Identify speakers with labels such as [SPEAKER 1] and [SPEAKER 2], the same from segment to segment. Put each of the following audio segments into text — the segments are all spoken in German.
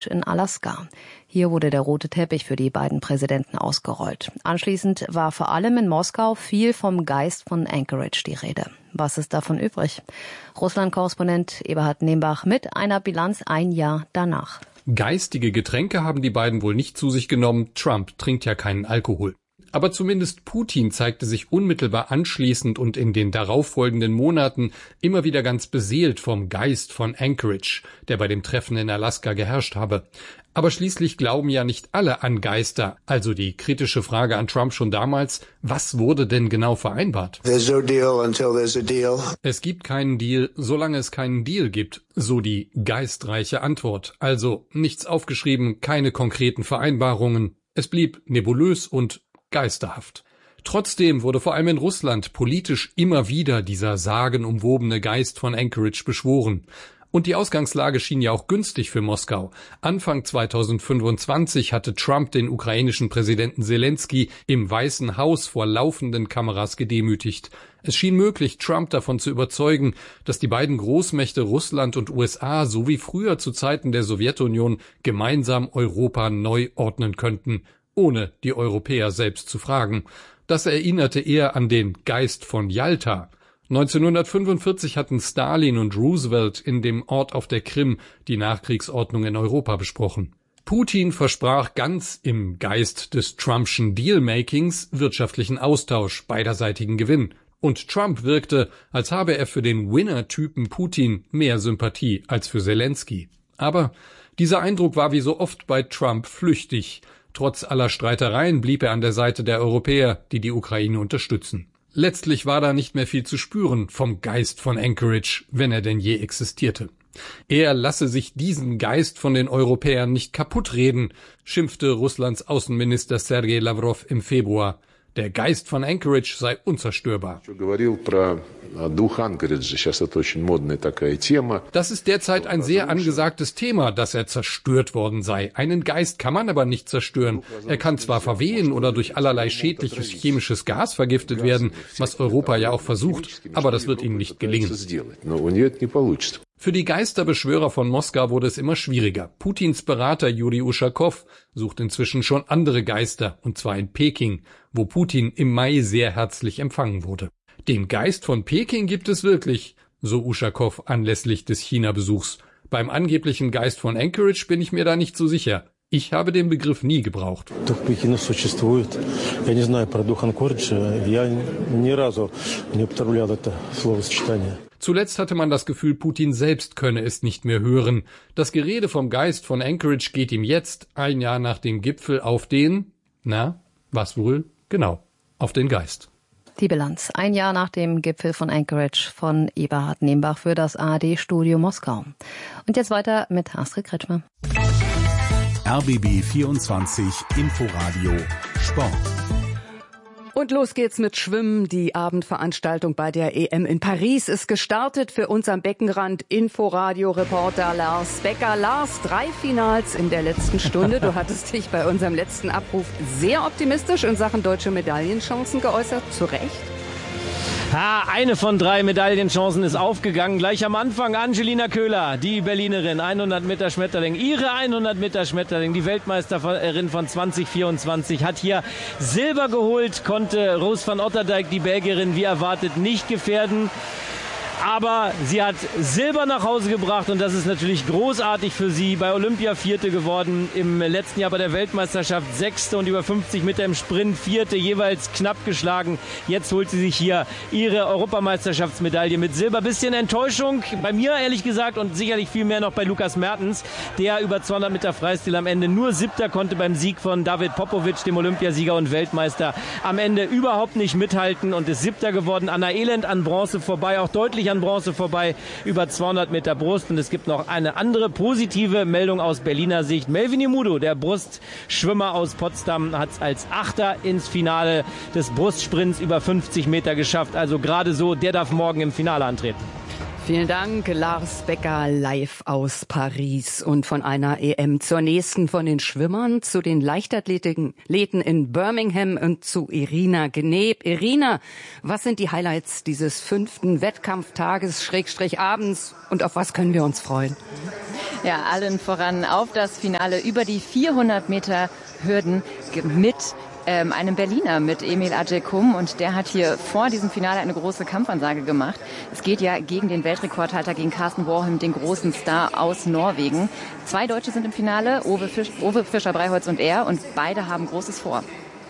[SPEAKER 1] in Alaska. Hier wurde der rote Teppich für die beiden Präsidenten ausgerollt. Anschließend war vor allem in Moskau viel vom Geist von Anchorage die Rede. Was ist davon übrig? Russland-Korrespondent Eberhard Nembach mit einer Bilanz ein Jahr danach.
[SPEAKER 2] Geistige Getränke haben die beiden wohl nicht zu sich genommen. Trump trinkt ja keinen Alkohol. Aber zumindest Putin zeigte sich unmittelbar anschließend und in den darauffolgenden Monaten immer wieder ganz beseelt vom Geist von Anchorage, der bei dem Treffen in Alaska geherrscht habe. Aber schließlich glauben ja nicht alle an Geister. Also die kritische Frage an Trump schon damals, was wurde denn genau vereinbart?
[SPEAKER 3] There's no deal until there's a deal.
[SPEAKER 2] Es gibt keinen Deal, solange es keinen Deal gibt, so die geistreiche Antwort. Also nichts aufgeschrieben, keine konkreten Vereinbarungen. Es blieb nebulös und geisterhaft. Trotzdem wurde vor allem in Russland politisch immer wieder dieser sagenumwobene Geist von Anchorage beschworen. Und die Ausgangslage schien ja auch günstig für Moskau. Anfang 2025 hatte Trump den ukrainischen Präsidenten Selenskyj im Weißen Haus vor laufenden Kameras gedemütigt. Es schien möglich, Trump davon zu überzeugen, dass die beiden Großmächte Russland und USA so wie früher zu Zeiten der Sowjetunion gemeinsam Europa neu ordnen könnten, ohne die Europäer selbst zu fragen. Das erinnerte eher an den Geist von Jalta. 1945 hatten Stalin und Roosevelt in dem Ort auf der Krim die Nachkriegsordnung in Europa besprochen. Putin versprach ganz im Geist des Trumpschen Dealmakings wirtschaftlichen Austausch, beiderseitigen Gewinn. Und Trump wirkte, als habe er für den Winner-Typen Putin mehr Sympathie als für Selenskyj. Aber dieser Eindruck war wie so oft bei Trump flüchtig. Trotz aller Streitereien blieb er an der Seite der Europäer, die die Ukraine unterstützen. Letztlich war da nicht mehr viel zu spüren vom Geist von Anchorage, wenn er denn je existierte. Er lasse sich diesen Geist von den Europäern nicht kaputtreden, schimpfte Russlands Außenminister Sergei Lavrov im Februar. Der Geist von Anchorage sei unzerstörbar. Das ist derzeit ein sehr angesagtes Thema, dass er zerstört worden sei. Einen Geist kann man aber nicht zerstören. Er kann zwar verwehen oder durch allerlei schädliches chemisches Gas vergiftet werden, was Europa ja auch versucht, aber das wird ihm nicht gelingen. Für die Geisterbeschwörer von Moskau wurde es immer schwieriger. Putins Berater Juri Uschakow sucht inzwischen schon andere Geister, und zwar in Peking, wo Putin im Mai sehr herzlich empfangen wurde. Den Geist von Peking gibt es wirklich, so Uschakow anlässlich des China-Besuchs. Beim angeblichen Geist von Anchorage bin ich mir da nicht so sicher. Ich habe den Begriff nie gebraucht. Zuletzt hatte man das Gefühl, Putin selbst könne es nicht mehr hören. Das Gerede vom Geist von Anchorage geht ihm jetzt, ein Jahr nach dem Gipfel, auf den, was wohl? Genau, auf den Geist.
[SPEAKER 1] Die Bilanz. Ein Jahr nach dem Gipfel von Anchorage von Eberhard Nembach für das ARD-Studio Moskau. Und jetzt weiter mit Astrid Kretschmer.
[SPEAKER 4] RBB 24 Inforadio Sport.
[SPEAKER 5] Und los geht's mit Schwimmen. Die Abendveranstaltung bei der EM in Paris ist gestartet. Für uns am Beckenrand Inforadio-Reporter Lars Becker. Lars, 3 Finals in der letzten Stunde. Du hattest dich bei unserem letzten Abruf sehr optimistisch in Sachen deutsche Medaillenchancen geäußert. Zu Recht?
[SPEAKER 6] Eine von 3 Medaillenchancen ist aufgegangen. Gleich am Anfang Angelina Köhler, die Berlinerin, 100 Meter Schmetterling. Ihre 100 Meter Schmetterling, die Weltmeisterin von 2024, hat hier Silber geholt, konnte Roos van Otterdijk, die Belgierin, wie erwartet nicht gefährden. Aber sie hat Silber nach Hause gebracht und das ist natürlich großartig für sie. Bei Olympia 4. geworden, im letzten Jahr bei der Weltmeisterschaft 6. und über 50 Meter im Sprint 4. jeweils knapp geschlagen. Jetzt holt sie sich hier ihre Europameisterschaftsmedaille mit Silber. Bisschen Enttäuschung bei mir, ehrlich gesagt, und sicherlich viel mehr noch bei Lukas Mertens, der über 200 Meter Freistil am Ende nur 7. konnte beim Sieg von David Popovic, dem Olympiasieger und Weltmeister. Am Ende überhaupt nicht mithalten und ist 7. geworden. Anna Elend an Bronze vorbei, auch deutlich an Bronze vorbei, über 200 Meter Brust. Und es gibt noch eine andere positive Meldung aus Berliner Sicht. Melvin Yemudu, der Brustschwimmer aus Potsdam, hat es als 8. ins Finale des Brustsprints über 50 Meter geschafft. Also gerade so, der darf morgen im Finale antreten.
[SPEAKER 5] Vielen Dank, Lars Becker, live aus Paris. Und von einer EM zur nächsten, von den Schwimmern zu den Leichtathleten in Birmingham und zu Irina Gneb. Irina, was sind die Highlights dieses 5. Wettkampftages /abends und auf was können wir uns freuen?
[SPEAKER 7] Ja, allen voran auf das Finale über die 400 Meter Hürden mit einem Berliner, mit Emil Adjekum, und der hat hier vor diesem Finale eine große Kampfansage gemacht. Es geht ja gegen den Weltrekordhalter, gegen Carsten Warholm, den großen Star aus Norwegen. 2 Deutsche sind im Finale, Ove Fischer-Breiholz und er, und beide haben Großes vor.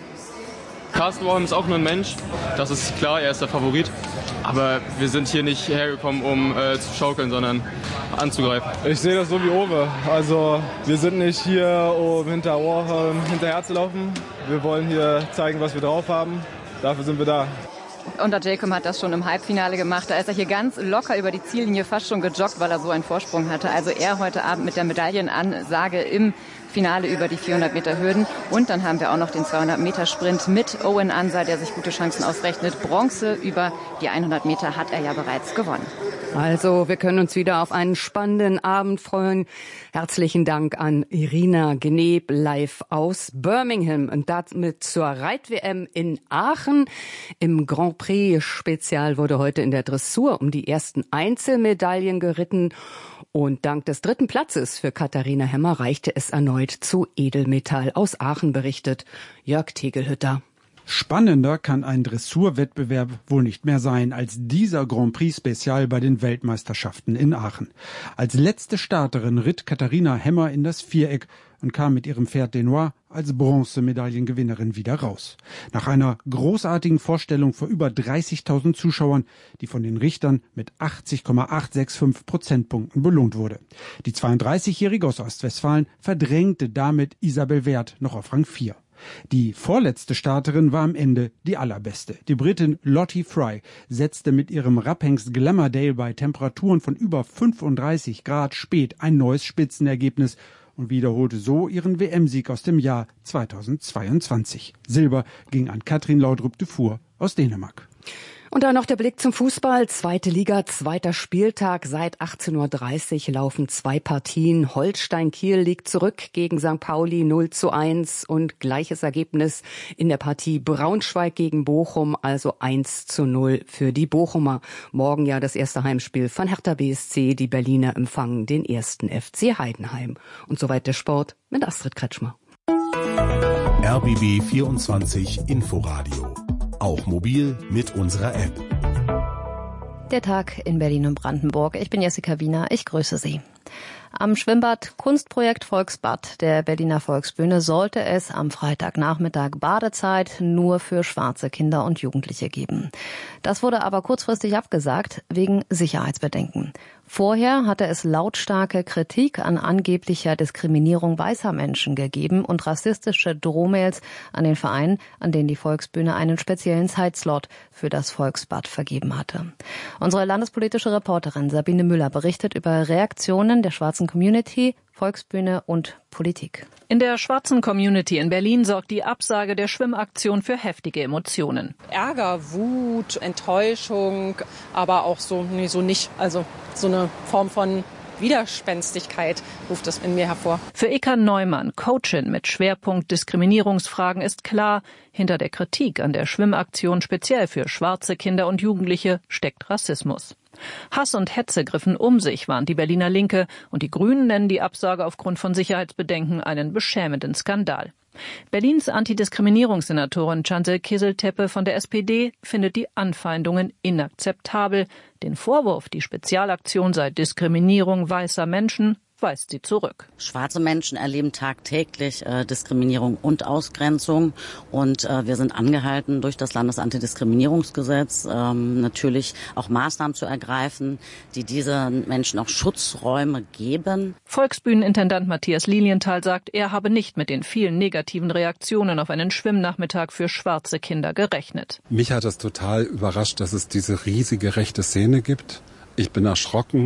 [SPEAKER 8] Carsten Warholm ist auch nur ein Mensch, das ist klar, er ist der Favorit. Aber wir sind hier nicht hergekommen, um zu schaukeln, sondern anzugreifen.
[SPEAKER 9] Ich sehe das so wie Ove. Also wir sind nicht hier, um hinter Warholm hinterher zu laufen. Wir wollen hier zeigen, was wir drauf haben. Dafür sind wir da.
[SPEAKER 7] Und Adjekum hat das schon im Halbfinale gemacht. Da ist er hier ganz locker über die Ziellinie fast schon gejoggt, weil er so einen Vorsprung hatte. Also er heute Abend mit der Medaillenansage im Finale über die 400 Meter Hürden. Und dann haben wir auch noch den 200 Meter Sprint mit Owen Ansa, der sich gute Chancen ausrechnet. Bronze über die 100 Meter hat er ja bereits gewonnen.
[SPEAKER 5] Also wir können uns wieder auf einen spannenden Abend freuen. Herzlichen Dank an Irina Gneb, live aus Birmingham. Und damit zur Reit-WM in Aachen. Im Grand Prix Spezial wurde heute in der Dressur um die ersten Einzelmedaillen geritten. Und dank des 3. Platzes für Katharina Hemmer reichte es erneut zu Edelmetall. Aus Aachen berichtet Jörg Tegelhütter.
[SPEAKER 10] Spannender kann ein Dressurwettbewerb wohl nicht mehr sein als dieser Grand Prix Spezial bei den Weltmeisterschaften in Aachen. Als letzte Starterin ritt Katharina Hemmer in das Viereck und kam mit ihrem Pferd Denois als Bronzemedaillengewinnerin wieder raus. Nach einer großartigen Vorstellung vor über 30.000 Zuschauern, die von den Richtern mit 80,865 Prozentpunkten belohnt wurde. Die 32-Jährige aus Ostwestfalen verdrängte damit Isabel Werth noch auf Rang 4. Die vorletzte Starterin war am Ende die allerbeste. Die Britin Lottie Fry setzte mit ihrem Rapphengst Glamourdale bei Temperaturen von über 35 Grad spät ein neues Spitzenergebnis und wiederholte so ihren WM-Sieg aus dem Jahr 2022. Silber ging an Katrin Laudrup-Dufour aus Dänemark.
[SPEAKER 5] Und dann noch der Blick zum Fußball. 2. Liga, 2. Spieltag. Seit 18.30 Uhr laufen 2 Partien. Holstein Kiel liegt zurück gegen St. Pauli 0:1 und gleiches Ergebnis in der Partie Braunschweig gegen Bochum, also 1:0 für die Bochumer. Morgen ja das erste Heimspiel von Hertha BSC. Die Berliner empfangen den 1. FC Heidenheim. Und soweit der Sport mit Astrid Kretschmer.
[SPEAKER 4] RBB 24 Inforadio. Auch mobil mit unserer App.
[SPEAKER 1] Der Tag in Berlin und Brandenburg. Ich bin Jessica Wiener. Ich grüße Sie. Am Schwimmbad Kunstprojekt Volksbad der Berliner Volksbühne sollte es am Freitagnachmittag Badezeit nur für schwarze Kinder und Jugendliche geben. Das wurde aber kurzfristig abgesagt wegen Sicherheitsbedenken. Vorher hatte es lautstarke Kritik an angeblicher Diskriminierung weißer Menschen gegeben und rassistische Drohmails an den Verein, an den die Volksbühne einen speziellen Zeitslot für das Volksbad vergeben hatte. Unsere landespolitische Reporterin Sabine Müller berichtet über Reaktionen der schwarzen Community, Volksbühne und Politik.
[SPEAKER 11] In der schwarzen Community in Berlin sorgt die Absage der Schwimmaktion für heftige Emotionen.
[SPEAKER 12] Ärger, Wut, Enttäuschung, aber auch so nicht. Also so eine Form von Widerspenstigkeit ruft es in mir hervor.
[SPEAKER 11] Für Eka Neumann, Coachin mit Schwerpunkt Diskriminierungsfragen, ist klar, hinter der Kritik an der Schwimmaktion speziell für schwarze Kinder und Jugendliche steckt Rassismus. Hass und Hetze griffen um sich, warnt die Berliner Linke, und die Grünen nennen die Absage aufgrund von Sicherheitsbedenken einen beschämenden Skandal. Berlins Antidiskriminierungssenatorin Chancel Kizil-Tepe von der SPD findet die Anfeindungen inakzeptabel. Den Vorwurf, die Spezialaktion sei Diskriminierung weißer Menschen, weist sie zurück.
[SPEAKER 13] Schwarze Menschen erleben tagtäglich Diskriminierung und Ausgrenzung, und wir sind angehalten, durch das Landesantidiskriminierungsgesetz natürlich auch Maßnahmen zu ergreifen, die diesen Menschen auch Schutzräume geben.
[SPEAKER 11] Volksbühnenintendant Matthias Lilienthal sagt, er habe nicht mit den vielen negativen Reaktionen auf einen Schwimmnachmittag für schwarze Kinder gerechnet.
[SPEAKER 14] Mich hat es total überrascht, dass es diese riesige rechte Szene gibt. Ich bin erschrocken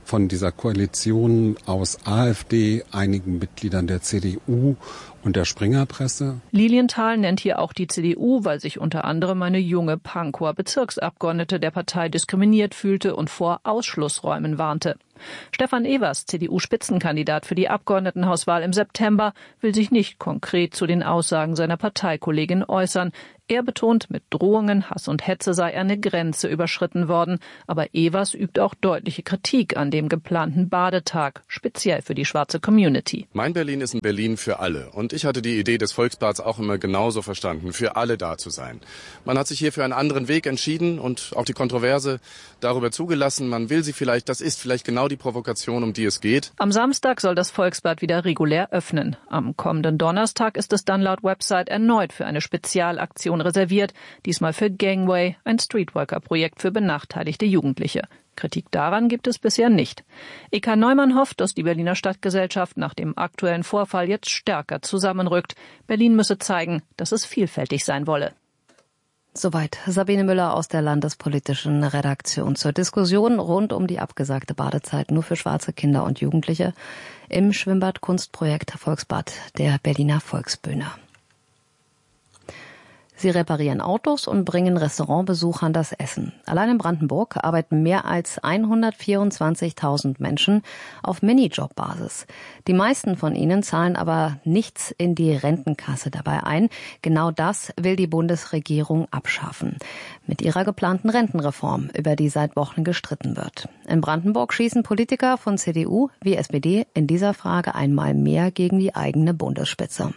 [SPEAKER 14] von dieser Koalition aus AfD, einigen Mitgliedern der CDU und der Springerpresse.
[SPEAKER 11] Lilienthal nennt hier auch die CDU, weil sich unter anderem eine junge Pankower Bezirksabgeordnete der Partei diskriminiert fühlte und vor Ausschlussräumen warnte. Stefan Evers, CDU-Spitzenkandidat für die Abgeordnetenhauswahl im September, will sich nicht konkret zu den Aussagen seiner Parteikollegin äußern. Er betont, mit Drohungen, Hass und Hetze sei eine Grenze überschritten worden. Aber Evers übt auch deutliche Kritik an dem geplanten Badetag, speziell für die schwarze Community.
[SPEAKER 15] Mein Berlin ist ein Berlin für alle. Und ich hatte die Idee des Volksblads auch immer genauso verstanden, für alle da zu sein. Man hat sich hier für einen anderen Weg entschieden und auch die Kontroverse darüber zugelassen. Man will sie vielleicht, das ist vielleicht genau die Provokation, um die es geht.
[SPEAKER 11] Am Samstag soll das Volksblatt wieder regulär öffnen. Am kommenden Donnerstag ist es dann laut Website erneut für eine Spezialaktion reserviert, diesmal für Gangway, ein Streetworker-Projekt für benachteiligte Jugendliche. Kritik daran gibt es bisher nicht. Eka Neumann hofft, dass die Berliner Stadtgesellschaft nach dem aktuellen Vorfall jetzt stärker zusammenrückt. Berlin müsse zeigen, dass es vielfältig sein wolle.
[SPEAKER 1] Soweit Sabine Müller aus der landespolitischen Redaktion zur Diskussion rund um die abgesagte Badezeit nur für schwarze Kinder und Jugendliche im Schwimmbad-Kunstprojekt Volksbad der Berliner Volksbühne. Sie reparieren Autos und bringen Restaurantbesuchern das Essen. Allein in Brandenburg arbeiten mehr als 124.000 Menschen auf Minijob-Basis. Die meisten von ihnen zahlen aber nichts in die Rentenkasse dabei ein. Genau das will die Bundesregierung abschaffen. Mit ihrer geplanten Rentenreform, über die seit Wochen gestritten wird. In Brandenburg schießen Politiker von CDU wie SPD in dieser Frage einmal mehr gegen die eigene Bundesspitze.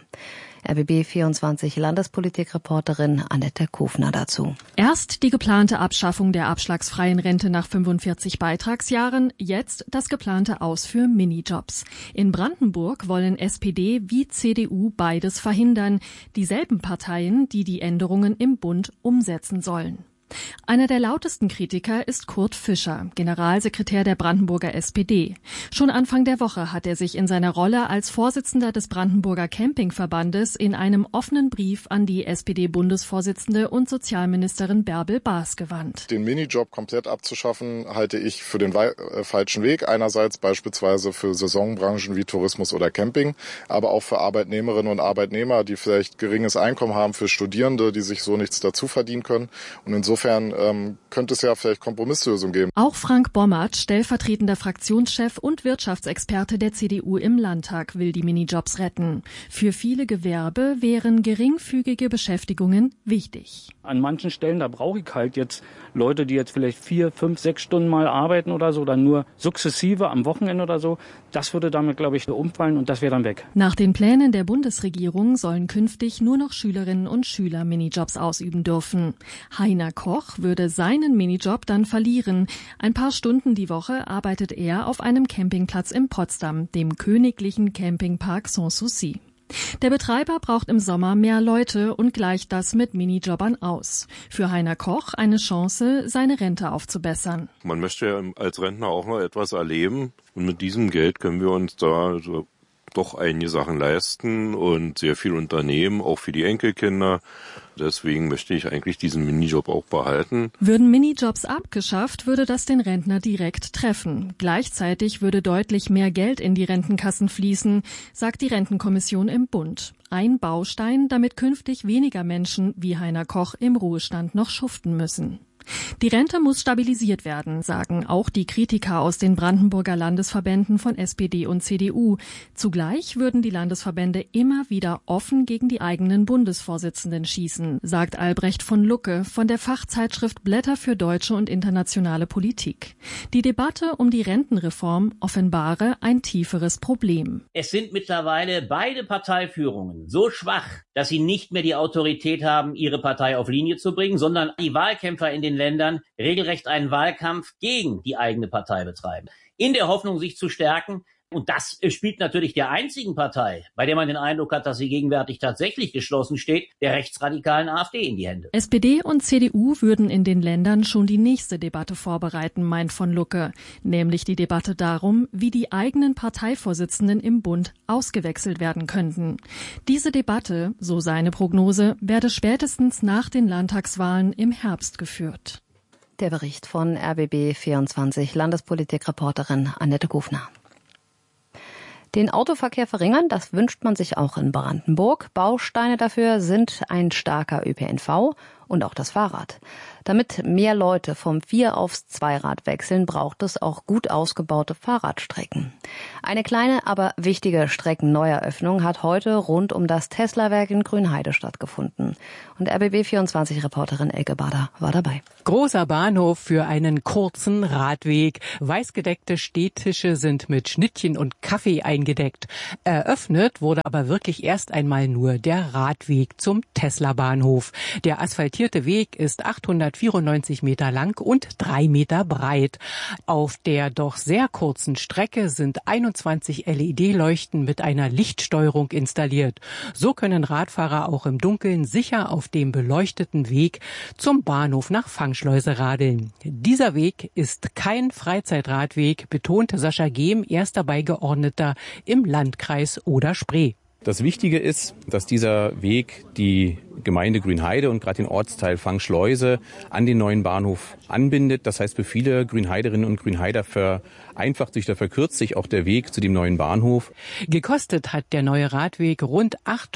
[SPEAKER 1] RBB24 Landespolitikreporterin Annette Kufner dazu.
[SPEAKER 16] Erst die geplante Abschaffung der abschlagsfreien Rente nach 45 Beitragsjahren, jetzt das geplante Aus für Minijobs. In Brandenburg wollen SPD wie CDU beides verhindern, dieselben Parteien, die die Änderungen im Bund umsetzen sollen. Einer der lautesten Kritiker ist Kurt Fischer, Generalsekretär der Brandenburger SPD. Schon Anfang der Woche hat er sich in seiner Rolle als Vorsitzender des Brandenburger Campingverbandes in einem offenen Brief an die SPD-Bundesvorsitzende und Sozialministerin Bärbel Baas gewandt.
[SPEAKER 17] Den Minijob komplett abzuschaffen, halte ich für den falschen Weg. Einerseits beispielsweise für Saisonbranchen wie Tourismus oder Camping, aber auch für Arbeitnehmerinnen und Arbeitnehmer, die vielleicht geringes Einkommen haben, für Studierende, die sich so nichts dazu verdienen können. Und insofern könnte es ja vielleicht Kompromisslösungen geben.
[SPEAKER 16] Auch Frank Bommert, stellvertretender Fraktionschef und Wirtschaftsexperte der CDU im Landtag, will die Minijobs retten. Für viele Gewerbe wären geringfügige Beschäftigungen wichtig.
[SPEAKER 18] An manchen Stellen, da brauche ich halt jetzt Leute, die jetzt vielleicht 4, 5, 6 Stunden mal arbeiten oder so, dann nur sukzessive am Wochenende oder so. Das würde damit, glaube ich, umfallen und das wäre dann weg.
[SPEAKER 16] Nach den Plänen der Bundesregierung sollen künftig nur noch Schülerinnen und Schüler Minijobs ausüben dürfen. Heiner Koch würde seinen Minijob dann verlieren. Ein paar Stunden die Woche arbeitet er auf einem Campingplatz in Potsdam, dem königlichen Campingpark Sanssouci. Der Betreiber braucht im Sommer mehr Leute und gleicht das mit Minijobbern aus. Für Heiner Koch eine Chance, seine Rente aufzubessern.
[SPEAKER 19] Man möchte ja als Rentner auch noch etwas erleben und mit diesem Geld können wir uns da doch einige Sachen leisten und sehr viel unternehmen, auch für die Enkelkinder. Deswegen möchte ich eigentlich diesen Minijob auch behalten.
[SPEAKER 16] Würden Minijobs abgeschafft, würde das den Rentner direkt treffen. Gleichzeitig würde deutlich mehr Geld in die Rentenkassen fließen, sagt die Rentenkommission im Bund. Ein Baustein, damit künftig weniger Menschen wie Heiner Koch im Ruhestand noch schuften müssen. Die Rente muss stabilisiert werden, sagen auch die Kritiker aus den Brandenburger Landesverbänden von SPD und CDU. Zugleich würden die Landesverbände immer wieder offen gegen die eigenen Bundesvorsitzenden schießen, sagt Albrecht von Lucke von der Fachzeitschrift Blätter für deutsche und internationale Politik. Die Debatte um die Rentenreform offenbare ein tieferes Problem.
[SPEAKER 20] Es sind mittlerweile beide Parteiführungen so schwach, dass sie nicht mehr die Autorität haben, ihre Partei auf Linie zu bringen, sondern die Wahlkämpfer in den Ländern regelrecht einen Wahlkampf gegen die eigene Partei betreiben, in der Hoffnung, sich zu stärken. Und das spielt natürlich der einzigen Partei, bei der man den Eindruck hat, dass sie gegenwärtig tatsächlich geschlossen steht, der rechtsradikalen AfD in die Hände.
[SPEAKER 16] SPD und CDU würden in den Ländern schon die nächste Debatte vorbereiten, meint von Lucke, nämlich die Debatte darum, wie die eigenen Parteivorsitzenden im Bund ausgewechselt werden könnten. Diese Debatte, so seine Prognose, werde spätestens nach den Landtagswahlen im Herbst geführt.
[SPEAKER 1] Der Bericht von RBB24 Landespolitikreporterin Annette Kufner. Den Autoverkehr verringern, das wünscht man sich auch in Brandenburg. Bausteine dafür sind ein starker ÖPNV und auch das Fahrrad. Damit mehr Leute vom 4- aufs 2-Rad wechseln, braucht es auch gut ausgebaute Fahrradstrecken. Eine kleine, aber wichtige Streckenneueröffnung hat heute rund um das Tesla-Werk in Grünheide stattgefunden. Und RBB24-Reporterin Elke Bader war dabei.
[SPEAKER 21] Großer Bahnhof für einen kurzen Radweg. Weißgedeckte Stehtische sind mit Schnittchen und Kaffee eingedeckt. Eröffnet wurde aber wirklich erst einmal nur der Radweg zum Tesla-Bahnhof. Der asphaltierte Weg ist 894 Meter lang und 3 Meter breit. Auf der doch sehr kurzen Strecke sind 21 LED-Leuchten mit einer Lichtsteuerung installiert. So können Radfahrer auch im Dunkeln sicher auf dem beleuchteten Weg zum Bahnhof nach Fangschleuse radeln. Dieser Weg ist kein Freizeitradweg, betonte Sascha Gehm, erster Beigeordneter im Landkreis Oder-Spree.
[SPEAKER 22] Das Wichtige ist, dass dieser Weg die Gemeinde Grünheide und gerade den Ortsteil Fangschleuse an den neuen Bahnhof anbindet. Das heißt, für viele Grünheiderinnen und Grünheider vereinfacht sich oder verkürzt sich auch der Weg zu dem neuen Bahnhof.
[SPEAKER 21] Gekostet hat der neue Radweg rund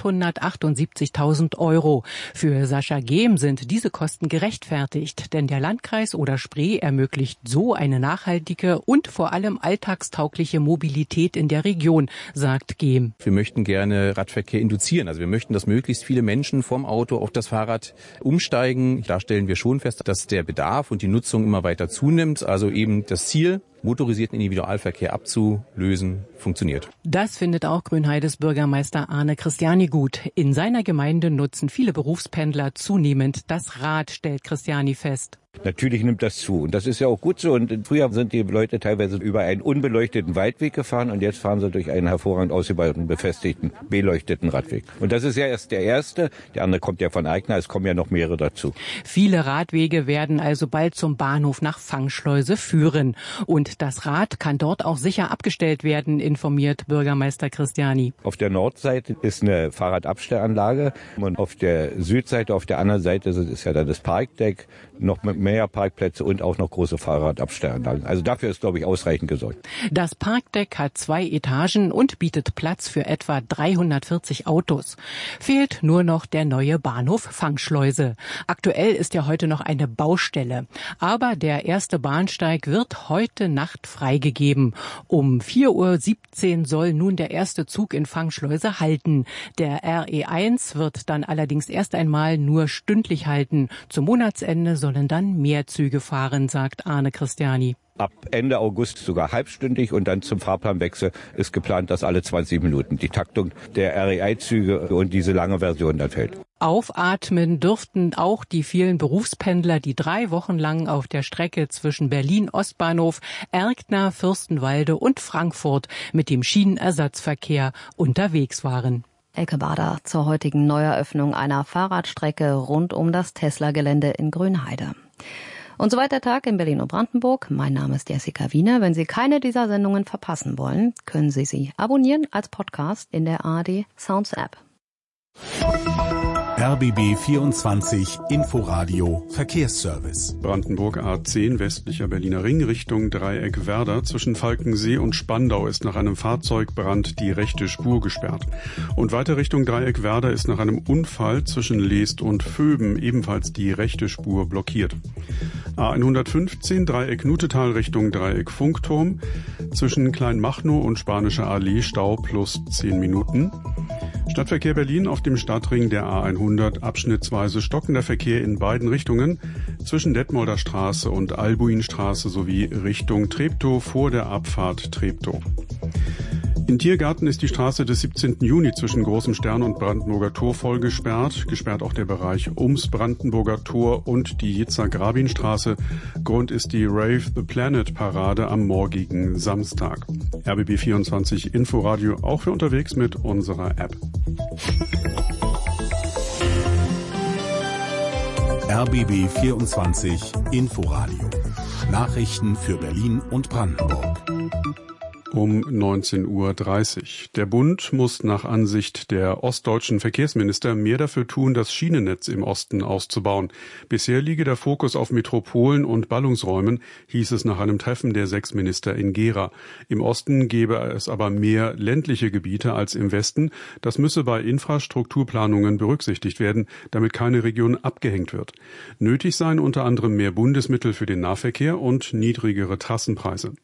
[SPEAKER 21] 878.000 €. Für Sascha Gehm sind diese Kosten gerechtfertigt, denn der Landkreis Oder-Spree ermöglicht so eine nachhaltige und vor allem alltagstaugliche Mobilität in der Region, sagt Gehm.
[SPEAKER 22] Wir möchten gerne Radverkehr induzieren. Also wir möchten, dass möglichst viele Menschen vom Auto auf das Fahrrad umsteigen. Da stellen wir schon fest, dass der Bedarf und die Nutzung immer weiter zunimmt. Also eben das Ziel, motorisierten Individualverkehr abzulösen, funktioniert.
[SPEAKER 21] Das findet auch Grünheides Bürgermeister Arne Christiani gut. In seiner Gemeinde nutzen viele Berufspendler zunehmend das Rad, stellt Christiani fest.
[SPEAKER 23] Natürlich nimmt das zu und das ist ja auch gut so. Und früher sind die Leute teilweise über einen unbeleuchteten Waldweg gefahren und jetzt fahren sie durch einen hervorragend ausgebauten, befestigten, beleuchteten Radweg. Und das ist ja erst der erste. Der andere kommt ja von Eigner, es kommen ja noch mehrere dazu.
[SPEAKER 21] Viele Radwege werden also bald zum Bahnhof nach Fangschleuse führen. Und das Rad kann dort auch sicher abgestellt werden, informiert Bürgermeister Christiani.
[SPEAKER 23] Auf der Nordseite ist eine Fahrradabstellanlage und auf der Südseite, auf der anderen Seite ist ja dann das Parkdeck, noch mit mehr Parkplätze und auch noch große Fahrradabstellanlagen. Also dafür ist, glaube ich, ausreichend gesorgt.
[SPEAKER 21] Das Parkdeck hat 2 Etagen und bietet Platz für etwa 340 Autos. Fehlt nur noch der neue Bahnhof Fangschleuse. Aktuell ist ja heute noch eine Baustelle. Aber der erste Bahnsteig wird heute Nacht freigegeben. Um 4:17 Uhr soll nun der erste Zug in Fangschleuse halten. Der RE1 wird dann allerdings erst einmal nur stündlich halten. Zum Monatsende sollen dann mehr Züge fahren, sagt Arne Christiani.
[SPEAKER 23] Ab Ende August sogar halbstündig und dann zum Fahrplanwechsel ist geplant, dass alle 20 Minuten die Taktung der RE1-Züge und diese lange Version dann fällt.
[SPEAKER 21] Aufatmen dürften auch die vielen Berufspendler, die 3 Wochen lang auf der Strecke zwischen Berlin Ostbahnhof, Erkner, Fürstenwalde und Frankfurt mit dem Schienenersatzverkehr unterwegs waren.
[SPEAKER 1] Elke Bader zur heutigen Neueröffnung einer Fahrradstrecke rund um das Tesla-Gelände in Grünheide. Und soweit der Tag in Berlin und Brandenburg. Mein Name ist Jessica Wiener. Wenn Sie keine dieser Sendungen verpassen wollen, können Sie sie abonnieren als Podcast in der ARD Sounds App.
[SPEAKER 4] RBB 24 Inforadio Verkehrsservice.
[SPEAKER 2] Brandenburg A10 westlicher Berliner Ring Richtung Dreieck Werder. Zwischen Falkensee und Spandau ist nach einem Fahrzeugbrand die rechte Spur gesperrt. Und weiter Richtung Dreieck Werder ist nach einem Unfall zwischen Leest und Vöben ebenfalls die rechte Spur blockiert. A115 Dreieck Nutetal Richtung Dreieck Funkturm. Zwischen Kleinmachnow und Spanischer Allee Stau plus 10 Minuten. Stadtverkehr Berlin auf dem Stadtring der A100 abschnittsweise stockender Verkehr in beiden Richtungen zwischen Detmolder Straße und Albuinstraße sowie Richtung Treptow vor der Abfahrt Treptow. In Tiergarten ist die Straße des 17. Juni zwischen Großem Stern und Brandenburger Tor voll gesperrt. Gesperrt auch der Bereich ums Brandenburger Tor und die Yitzhak-Rabin-Straße. Grund ist die Rave the Planet Parade am morgigen Samstag. RBB 24 Inforadio auch für unterwegs mit unserer App.
[SPEAKER 4] RBB 24 Inforadio. Nachrichten für Berlin und Brandenburg.
[SPEAKER 3] Um 19:30 Uhr. Der Bund muss nach Ansicht der ostdeutschen Verkehrsminister mehr dafür tun, das Schienennetz im Osten auszubauen. Bisher liege der Fokus auf Metropolen und Ballungsräumen, hieß es nach einem Treffen der 6 Minister in Gera. Im Osten gebe es aber mehr ländliche Gebiete als im Westen. Das müsse bei Infrastrukturplanungen berücksichtigt werden, damit keine Region abgehängt wird. Nötig seien unter anderem mehr Bundesmittel für den Nahverkehr und niedrigere Trassenpreise.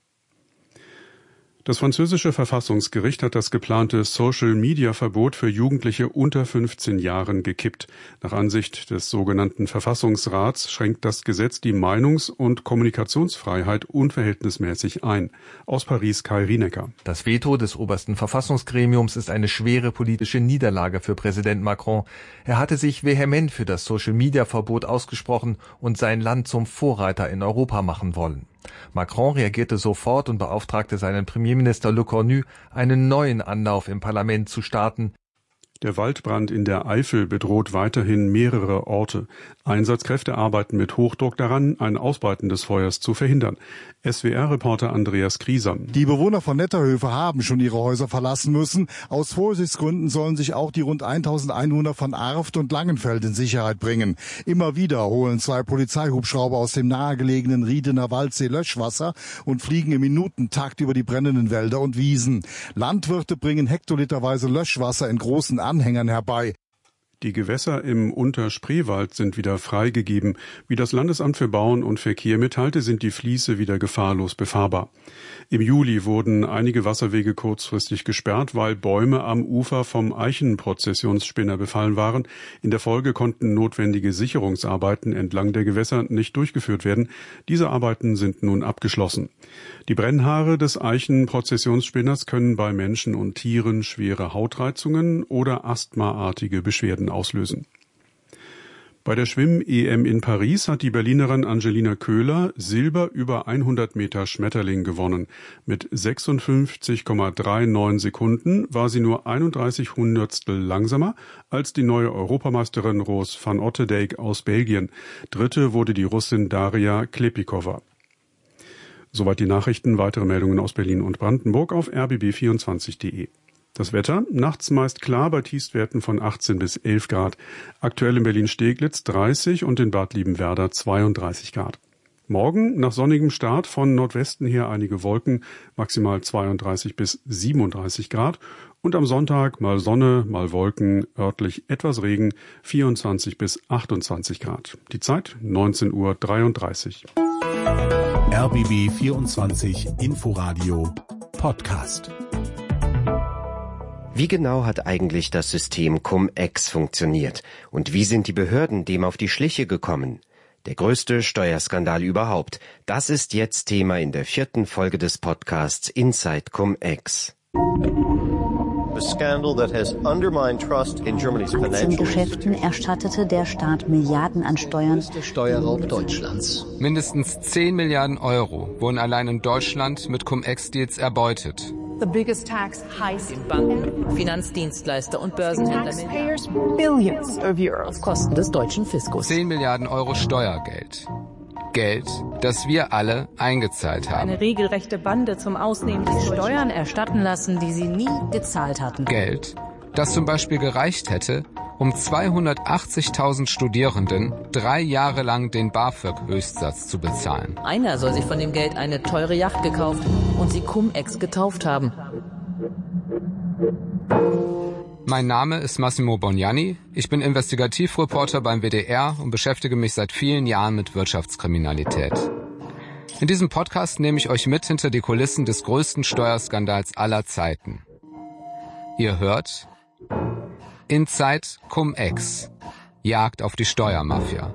[SPEAKER 3] Das französische Verfassungsgericht hat das geplante Social-Media-Verbot für Jugendliche unter 15 Jahren gekippt. Nach Ansicht des sogenannten Verfassungsrats schränkt das Gesetz die Meinungs- und Kommunikationsfreiheit unverhältnismäßig ein. Aus Paris Kai Rienecker.
[SPEAKER 6] Das Veto des obersten Verfassungsgremiums ist eine schwere politische Niederlage für Präsident Macron. Er hatte sich vehement für das Social-Media-Verbot ausgesprochen und sein Land zum Vorreiter in Europa machen wollen. Macron reagierte sofort und beauftragte seinen Premierminister Le Cornu, einen neuen Anlauf im Parlament zu starten.
[SPEAKER 3] Der Waldbrand in der Eifel bedroht weiterhin mehrere Orte. Einsatzkräfte arbeiten mit Hochdruck daran, ein Ausbreiten des Feuers zu verhindern. SWR-Reporter Andreas Kriesam.
[SPEAKER 8] Die Bewohner von Netterhöfe haben schon ihre Häuser verlassen müssen. Aus Vorsichtsgründen sollen sich auch die rund 1000 Einwohner von Arft und Langenfeld in Sicherheit bringen. Immer wieder holen 2 Polizeihubschrauber aus dem nahegelegenen Riedener Waldsee Löschwasser und fliegen im Minutentakt über die brennenden Wälder und Wiesen. Landwirte bringen hektoliterweise Löschwasser in großen Anhängern herbei.
[SPEAKER 3] Die Gewässer im Unterspreewald sind wieder freigegeben. Wie das Landesamt für Bauen und Verkehr mitteilte, sind die Fließe wieder gefahrlos befahrbar. Im Juli wurden einige Wasserwege kurzfristig gesperrt, weil Bäume am Ufer vom Eichenprozessionsspinner befallen waren. In der Folge konnten notwendige Sicherungsarbeiten entlang der Gewässer nicht durchgeführt werden. Diese Arbeiten sind nun abgeschlossen. Die Brennhaare des Eichenprozessionsspinners können bei Menschen und Tieren schwere Hautreizungen oder asthmaartige Beschwerden auslösen. Bei der Schwimm-EM in Paris hat die Berlinerin Angelina Köhler Silber über 100 Meter Schmetterling gewonnen. Mit 56,39 Sekunden war sie nur 31 Hundertstel langsamer als die neue Europameisterin Roos van Otterdijk aus Belgien. Dritte wurde die Russin Daria Klepikova. Soweit die Nachrichten. Weitere Meldungen aus Berlin und Brandenburg auf rbb24.de. Das Wetter, nachts meist klar bei Tiefstwerten von 18 bis 11 Grad. Aktuell in Berlin-Steglitz 30 und in Bad Liebenwerda 32 Grad. Morgen nach sonnigem Start von Nordwesten her einige Wolken, maximal 32 bis 37 Grad. Und am Sonntag mal Sonne, mal Wolken, örtlich etwas Regen, 24 bis 28 Grad. Die Zeit 19:33 Uhr.
[SPEAKER 4] RBB 24 Inforadio Podcast.
[SPEAKER 24] Wie genau hat eigentlich das System Cum-Ex funktioniert? Und wie sind die Behörden dem auf die Schliche gekommen? Der größte Steuerskandal überhaupt. Das ist jetzt Thema in der 4. Folge des Podcasts Inside Cum-Ex.
[SPEAKER 25] In Geschäften erstattete der Staat Milliarden an Steuern.
[SPEAKER 26] Steuerraub Deutschlands.
[SPEAKER 27] Mindestens 10 Milliarden Euro wurden allein in Deutschland mit Cum-Ex-Deals erbeutet.
[SPEAKER 28] The biggest tax heist
[SPEAKER 26] in Banken, Finanzdienstleister und Börsenhändler.
[SPEAKER 28] Billions of Euros
[SPEAKER 26] auf Kosten des deutschen Fiskus.
[SPEAKER 27] 10 Milliarden Euro Steuergeld. Geld, das wir alle eingezahlt haben.
[SPEAKER 28] Eine regelrechte Bande zum Ausnehmen des
[SPEAKER 25] Steuern erstatten lassen, die sie nie gezahlt hatten.
[SPEAKER 27] Geld, das zum Beispiel gereicht hätte, um 280.000 Studierenden 3 Jahre lang den BAföG-Höchstsatz zu bezahlen.
[SPEAKER 26] Einer soll sich von dem Geld eine teure Yacht gekauft und sie Cum-Ex getauft haben.
[SPEAKER 27] Mein Name ist Massimo Bognani. Ich bin Investigativreporter beim WDR und beschäftige mich seit vielen Jahren mit Wirtschaftskriminalität. In diesem Podcast nehme ich euch mit hinter die Kulissen des größten Steuerskandals aller Zeiten. Ihr hört Inside Cum-Ex. Jagd auf die Steuermafia.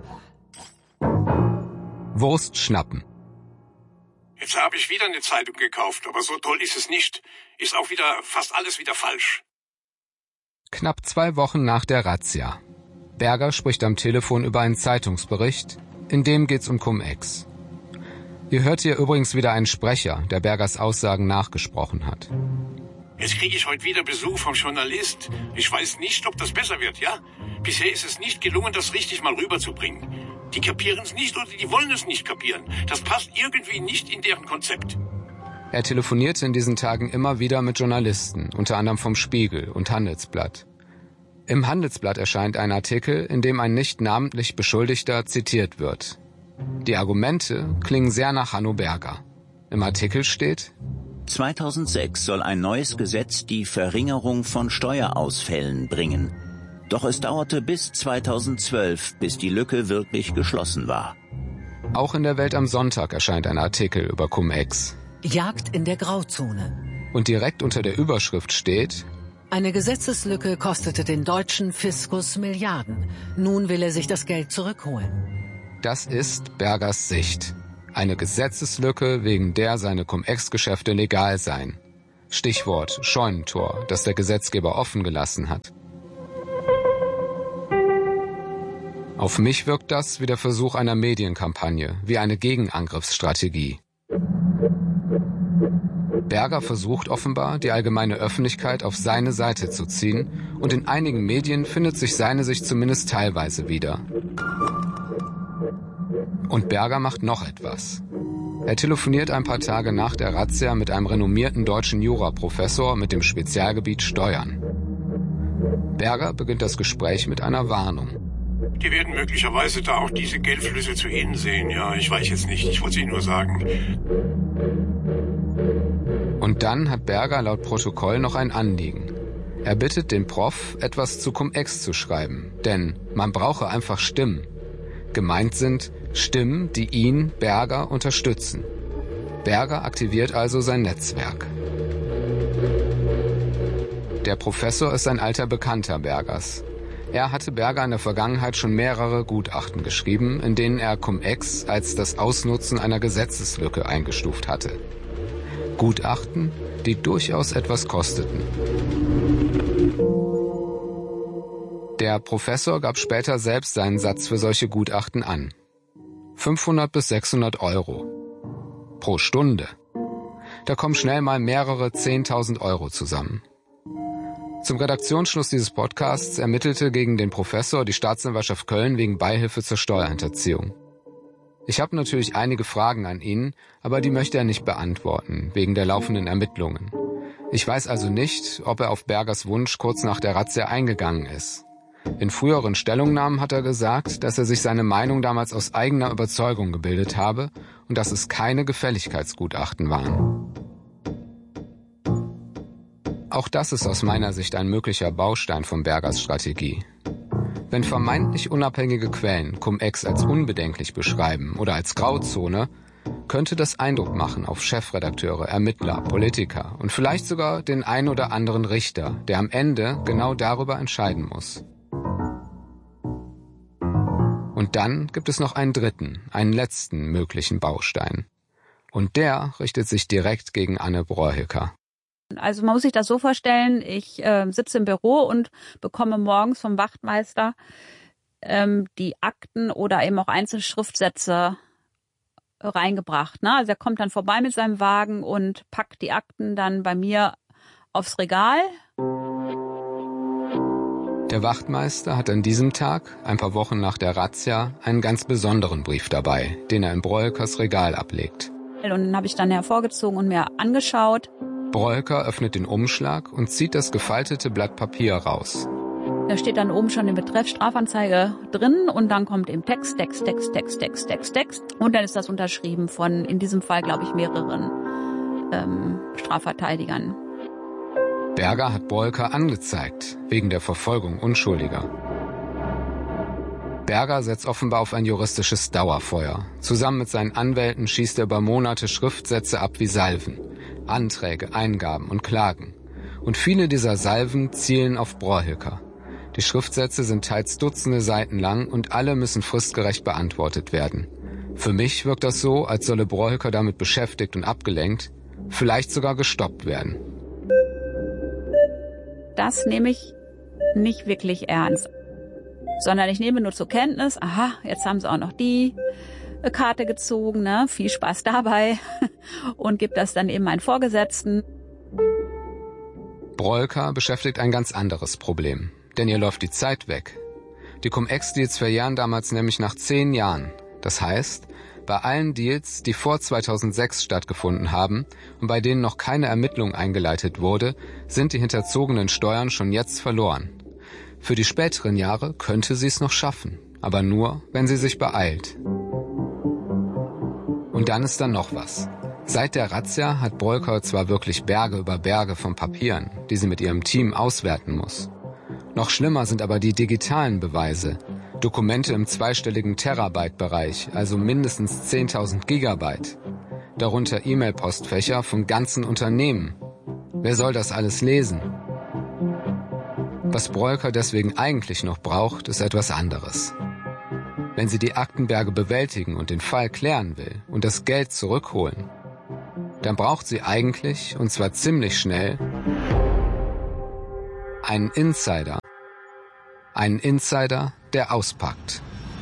[SPEAKER 27] Wurst schnappen.
[SPEAKER 29] Jetzt habe ich wieder eine Zeitung gekauft, aber so toll ist es nicht. Ist auch wieder fast alles wieder falsch.
[SPEAKER 27] Knapp 2 Wochen nach der Razzia. Berger spricht am Telefon über einen Zeitungsbericht, in dem geht's um Cum-Ex. Ihr hört hier übrigens wieder einen Sprecher, der Bergers Aussagen nachgesprochen hat.
[SPEAKER 29] Jetzt kriege ich heute wieder Besuch vom Journalist. Ich weiß nicht, ob das besser wird, ja? Bisher ist es nicht gelungen, das richtig mal rüberzubringen. Die kapieren es nicht oder die wollen es nicht kapieren. Das passt irgendwie nicht in deren Konzept.
[SPEAKER 27] Er telefonierte in diesen Tagen immer wieder mit Journalisten, unter anderem vom Spiegel und Handelsblatt. Im Handelsblatt erscheint ein Artikel, in dem ein nicht namentlich Beschuldigter zitiert wird. Die Argumente klingen sehr nach Hanno Berger. Im Artikel steht:
[SPEAKER 5] 2006 soll ein neues Gesetz die Verringerung von Steuerausfällen bringen. Doch es dauerte bis 2012, bis die Lücke wirklich geschlossen war.
[SPEAKER 27] Auch in der Welt am Sonntag erscheint ein Artikel über Cum-Ex.
[SPEAKER 7] Jagd in der Grauzone.
[SPEAKER 27] Und direkt unter der Überschrift steht:
[SPEAKER 7] Eine Gesetzeslücke kostete den deutschen Fiskus Milliarden. Nun will er sich das Geld zurückholen.
[SPEAKER 27] Das ist Bergers Sicht. Eine Gesetzeslücke, wegen der seine Cum-Ex-Geschäfte legal seien. Stichwort Scheunentor, das der Gesetzgeber offen gelassen hat. Auf mich wirkt das wie der Versuch einer Medienkampagne, wie eine Gegenangriffsstrategie. Berger versucht offenbar, die allgemeine Öffentlichkeit auf seine Seite zu ziehen, und in einigen Medien findet sich seine Sicht zumindest teilweise wieder. Und Berger macht noch etwas. Er telefoniert ein paar Tage nach der Razzia mit einem renommierten deutschen Juraprofessor mit dem Spezialgebiet Steuern. Berger beginnt das Gespräch mit einer Warnung.
[SPEAKER 29] Die werden möglicherweise da auch diese Geldflüsse zu Ihnen sehen. Ja, ich weiß jetzt nicht. Ich wollte es Ihnen nur sagen.
[SPEAKER 27] Und dann hat Berger laut Protokoll noch ein Anliegen. Er bittet den Prof, etwas zu Cum-Ex zu schreiben. Denn man brauche einfach Stimmen. Gemeint sind Stimmen, die ihn, Berger, unterstützen. Berger aktiviert also sein Netzwerk. Der Professor ist ein alter Bekannter Bergers. Er hatte Berger in der Vergangenheit schon mehrere Gutachten geschrieben, in denen er Cum-Ex als das Ausnutzen einer Gesetzeslücke eingestuft hatte. Gutachten, die durchaus etwas kosteten. Der Professor gab später selbst seinen Satz für solche Gutachten an. 500 bis 600 Euro. Pro Stunde. Da kommen schnell mal mehrere 10.000 Euro zusammen. Zum Redaktionsschluss dieses Podcasts ermittelte gegen den Professor die Staatsanwaltschaft Köln wegen Beihilfe zur Steuerhinterziehung. Ich habe natürlich einige Fragen an ihn, aber die möchte er nicht beantworten, wegen der laufenden Ermittlungen. Ich weiß also nicht, ob er auf Bergers Wunsch kurz nach der Razzia eingegangen ist. In früheren Stellungnahmen hat er gesagt, dass er sich seine Meinung damals aus eigener Überzeugung gebildet habe und dass es keine Gefälligkeitsgutachten waren. Auch das ist aus meiner Sicht ein möglicher Baustein von Bergers Strategie. Wenn vermeintlich unabhängige Quellen Cum-Ex als unbedenklich beschreiben oder als Grauzone, könnte das Eindruck machen auf Chefredakteure, Ermittler, Politiker und vielleicht sogar den ein oder anderen Richter, der am Ende genau darüber entscheiden muss. Und dann gibt es noch einen dritten, einen letzten möglichen Baustein. Und der richtet sich direkt gegen Anne Brohecker.
[SPEAKER 9] Also man muss sich das so vorstellen, ich sitze im Büro und bekomme morgens vom Wachtmeister die Akten oder eben auch Einzelschriftsätze reingebracht. Ne? Also er kommt dann vorbei mit seinem Wagen und packt die Akten dann bei mir aufs Regal.
[SPEAKER 27] Der Wachtmeister hat an diesem Tag, ein paar Wochen nach der Razzia, einen ganz besonderen Brief dabei, den er in Broheckers Regal ablegt.
[SPEAKER 9] Und den habe ich dann hervorgezogen und mir angeschaut.
[SPEAKER 27] Brohecker öffnet den Umschlag und zieht das gefaltete Blatt Papier raus.
[SPEAKER 9] Da steht dann oben schon im Betreff Strafanzeige drin und dann kommt eben Text. Und dann ist das unterschrieben von, in diesem Fall, glaube ich, mehreren Strafverteidigern.
[SPEAKER 27] Berger hat Brohecker angezeigt, wegen der Verfolgung Unschuldiger. Berger setzt offenbar auf ein juristisches Dauerfeuer. Zusammen mit seinen Anwälten schießt er über Monate Schriftsätze ab wie Salven. Anträge, Eingaben und Klagen. Und viele dieser Salven zielen auf Brohecker. Die Schriftsätze sind teils Dutzende Seiten lang und alle müssen fristgerecht beantwortet werden. Für mich wirkt das so, als solle Brohecker damit beschäftigt und abgelenkt, vielleicht sogar gestoppt werden.
[SPEAKER 9] Das nehme ich nicht wirklich ernst, sondern ich nehme nur zur Kenntnis, aha, jetzt haben sie auch noch die Karte gezogen, ne? Viel Spaß dabei und gebe das dann eben meinen Vorgesetzten.
[SPEAKER 27] Brohecker beschäftigt ein ganz anderes Problem, denn ihr läuft die Zeit weg. Die Cum-Ex-Deals verjähren damals nämlich nach 10 Jahren. Das heißt, Bei allen Deals, die vor 2006 stattgefunden haben und bei denen noch keine Ermittlung eingeleitet wurde, sind die hinterzogenen Steuern schon jetzt verloren. Für die späteren Jahre könnte sie es noch schaffen, aber nur, wenn sie sich beeilt. Und dann ist da noch was. Seit der Razzia hat Brolker zwar wirklich Berge über Berge von Papieren, die sie mit ihrem Team auswerten muss. Noch schlimmer sind aber die digitalen Beweise. Dokumente im zweistelligen Terabyte-Bereich, also mindestens 10.000 Gigabyte. Darunter E-Mail-Postfächer von ganzen Unternehmen. Wer soll das alles lesen? Was Brolker deswegen eigentlich noch braucht, ist etwas anderes. Wenn sie die Aktenberge bewältigen und den Fall klären will und das Geld zurückholen, dann braucht sie eigentlich, und zwar ziemlich schnell, einen Insider. Einen Insider, der auspackt.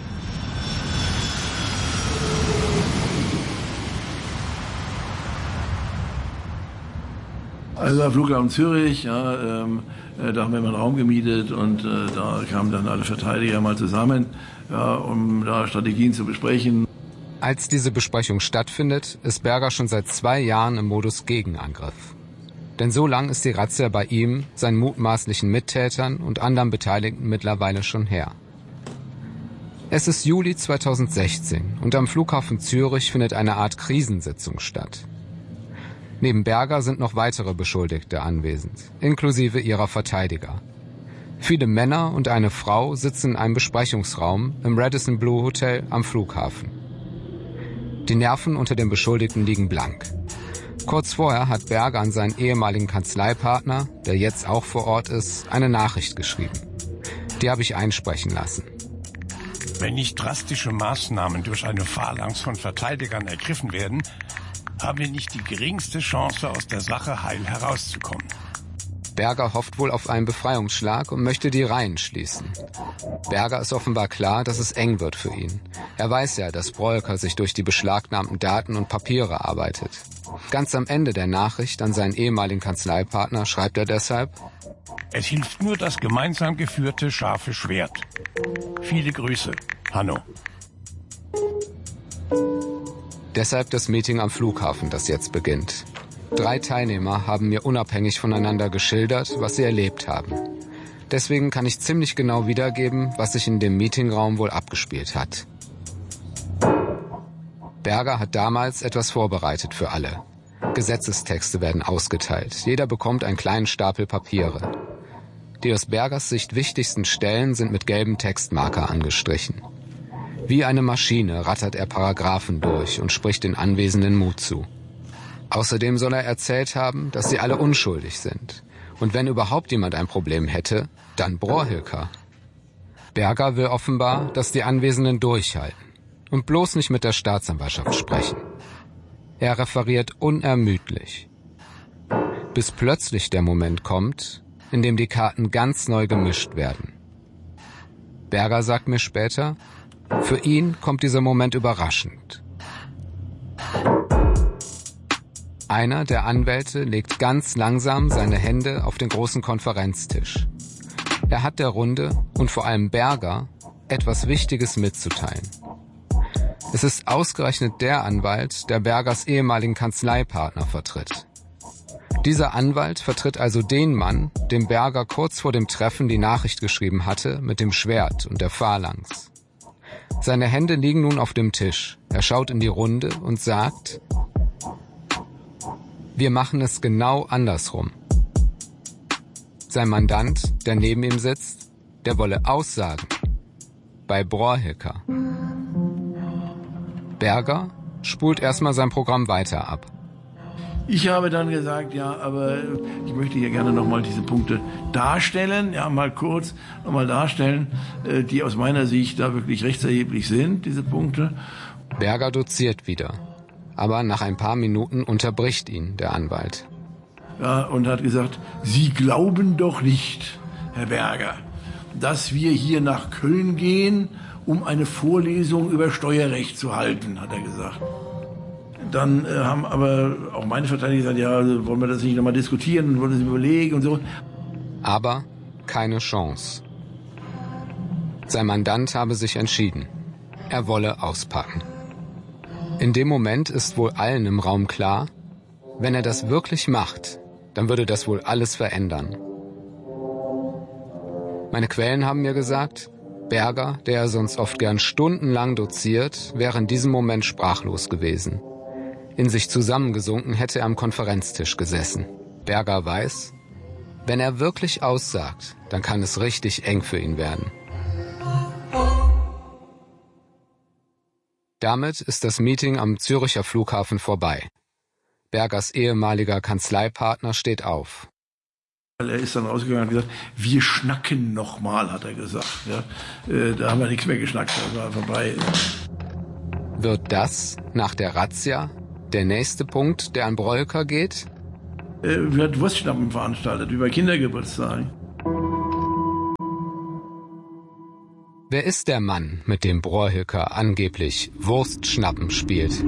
[SPEAKER 10] Also am Flughafen Zürich, da haben wir mal einen Raum gemietet und da kamen dann alle Verteidiger mal zusammen, um da Strategien zu besprechen.
[SPEAKER 27] Als diese Besprechung stattfindet, ist Berger schon seit 2 Jahren im Modus Gegenangriff. Denn so lang ist die Razzia bei ihm, seinen mutmaßlichen Mittätern und anderen Beteiligten mittlerweile schon her. Es ist Juli 2016 und am Flughafen Zürich findet eine Art Krisensitzung statt. Neben Berger sind noch weitere Beschuldigte anwesend, inklusive ihrer Verteidiger. Viele Männer und eine Frau sitzen in einem Besprechungsraum im Radisson Blu Hotel am Flughafen. Die Nerven unter den Beschuldigten liegen blank. Kurz vorher hat Berger an seinen ehemaligen Kanzleipartner, der jetzt auch vor Ort ist, eine Nachricht geschrieben. Die habe ich einsprechen lassen.
[SPEAKER 29] Wenn nicht drastische Maßnahmen durch eine Phalanx von Verteidigern ergriffen werden, haben wir nicht die geringste Chance, aus der Sache heil herauszukommen.
[SPEAKER 27] Berger hofft wohl auf einen Befreiungsschlag und möchte die Reihen schließen. Berger ist offenbar klar, dass es eng wird für ihn. Er weiß ja, dass Brolker sich durch die beschlagnahmten Daten und Papiere arbeitet. Ganz am Ende der Nachricht an seinen ehemaligen Kanzleipartner schreibt er deshalb:
[SPEAKER 29] Es hilft nur das gemeinsam geführte scharfe Schwert. Viele Grüße, Hanno.
[SPEAKER 27] Deshalb das Meeting am Flughafen, das jetzt beginnt. 3 Teilnehmer haben mir unabhängig voneinander geschildert, was sie erlebt haben. Deswegen kann ich ziemlich genau wiedergeben, was sich in dem Meetingraum wohl abgespielt hat. Berger hat damals etwas vorbereitet für alle. Gesetzestexte werden ausgeteilt. Jeder bekommt einen kleinen Stapel Papiere. Die aus Bergers Sicht wichtigsten Stellen sind mit gelbem Textmarker angestrichen. Wie eine Maschine rattert er Paragraphen durch und spricht den Anwesenden Mut zu. Außerdem soll er erzählt haben, dass sie alle unschuldig sind. Und wenn überhaupt jemand ein Problem hätte, dann Brohilker. Berger will offenbar, dass die Anwesenden durchhalten und bloß nicht mit der Staatsanwaltschaft sprechen. Er referiert unermüdlich. Bis plötzlich der Moment kommt, in dem die Karten ganz neu gemischt werden. Berger sagt mir später, für ihn kommt dieser Moment überraschend. Einer der Anwälte legt ganz langsam seine Hände auf den großen Konferenztisch. Er hat der Runde und vor allem Berger etwas Wichtiges mitzuteilen. Es ist ausgerechnet der Anwalt, der Bergers ehemaligen Kanzleipartner vertritt. Dieser Anwalt vertritt also den Mann, dem Berger kurz vor dem Treffen die Nachricht geschrieben hatte mit dem Schwert und der Phalanx. Seine Hände liegen nun auf dem Tisch. Er schaut in die Runde und sagt: Wir machen es genau andersrum. Sein Mandant, der neben ihm sitzt, der wolle aussagen. Bei Brohilker. Berger spult erstmal sein Programm weiter ab.
[SPEAKER 10] Ich habe dann gesagt, ja, aber ich möchte hier gerne nochmal diese Punkte darstellen, ja, mal kurz nochmal darstellen, die aus meiner Sicht da wirklich rechtserheblich sind, diese Punkte.
[SPEAKER 27] Berger doziert wieder, aber nach ein paar Minuten unterbricht ihn der Anwalt.
[SPEAKER 10] Ja, und hat gesagt, Sie glauben doch nicht, Herr Berger, dass wir hier nach Köln gehen, um eine Vorlesung über Steuerrecht zu halten, hat er gesagt. Dann haben aber auch meine Verteidiger gesagt, ja, also wollen wir das nicht nochmal diskutieren, wollen wir das überlegen und so.
[SPEAKER 27] Aber keine Chance. Sein Mandant habe sich entschieden. Er wolle auspacken. In dem Moment ist wohl allen im Raum klar, wenn er das wirklich macht, dann würde das wohl alles verändern. Meine Quellen haben mir gesagt, Berger, der sonst oft gern stundenlang doziert, wäre in diesem Moment sprachlos gewesen. In sich zusammengesunken hätte er am Konferenztisch gesessen. Berger weiß, wenn er wirklich aussagt, dann kann es richtig eng für ihn werden. Damit ist das Meeting am Züricher Flughafen vorbei. Bergers ehemaliger Kanzleipartner steht auf.
[SPEAKER 10] Er ist dann rausgegangen und gesagt, wir schnacken nochmal, hat er gesagt. Ja, da haben wir nichts mehr geschnackt, das war vorbei.
[SPEAKER 27] Wird das nach der Razzia der nächste Punkt, der an Broeker geht?
[SPEAKER 10] Wird Wurstschnappen veranstaltet, über Kindergeburtstag.
[SPEAKER 27] Wer ist der Mann, mit dem Broeker angeblich Wurstschnappen spielt?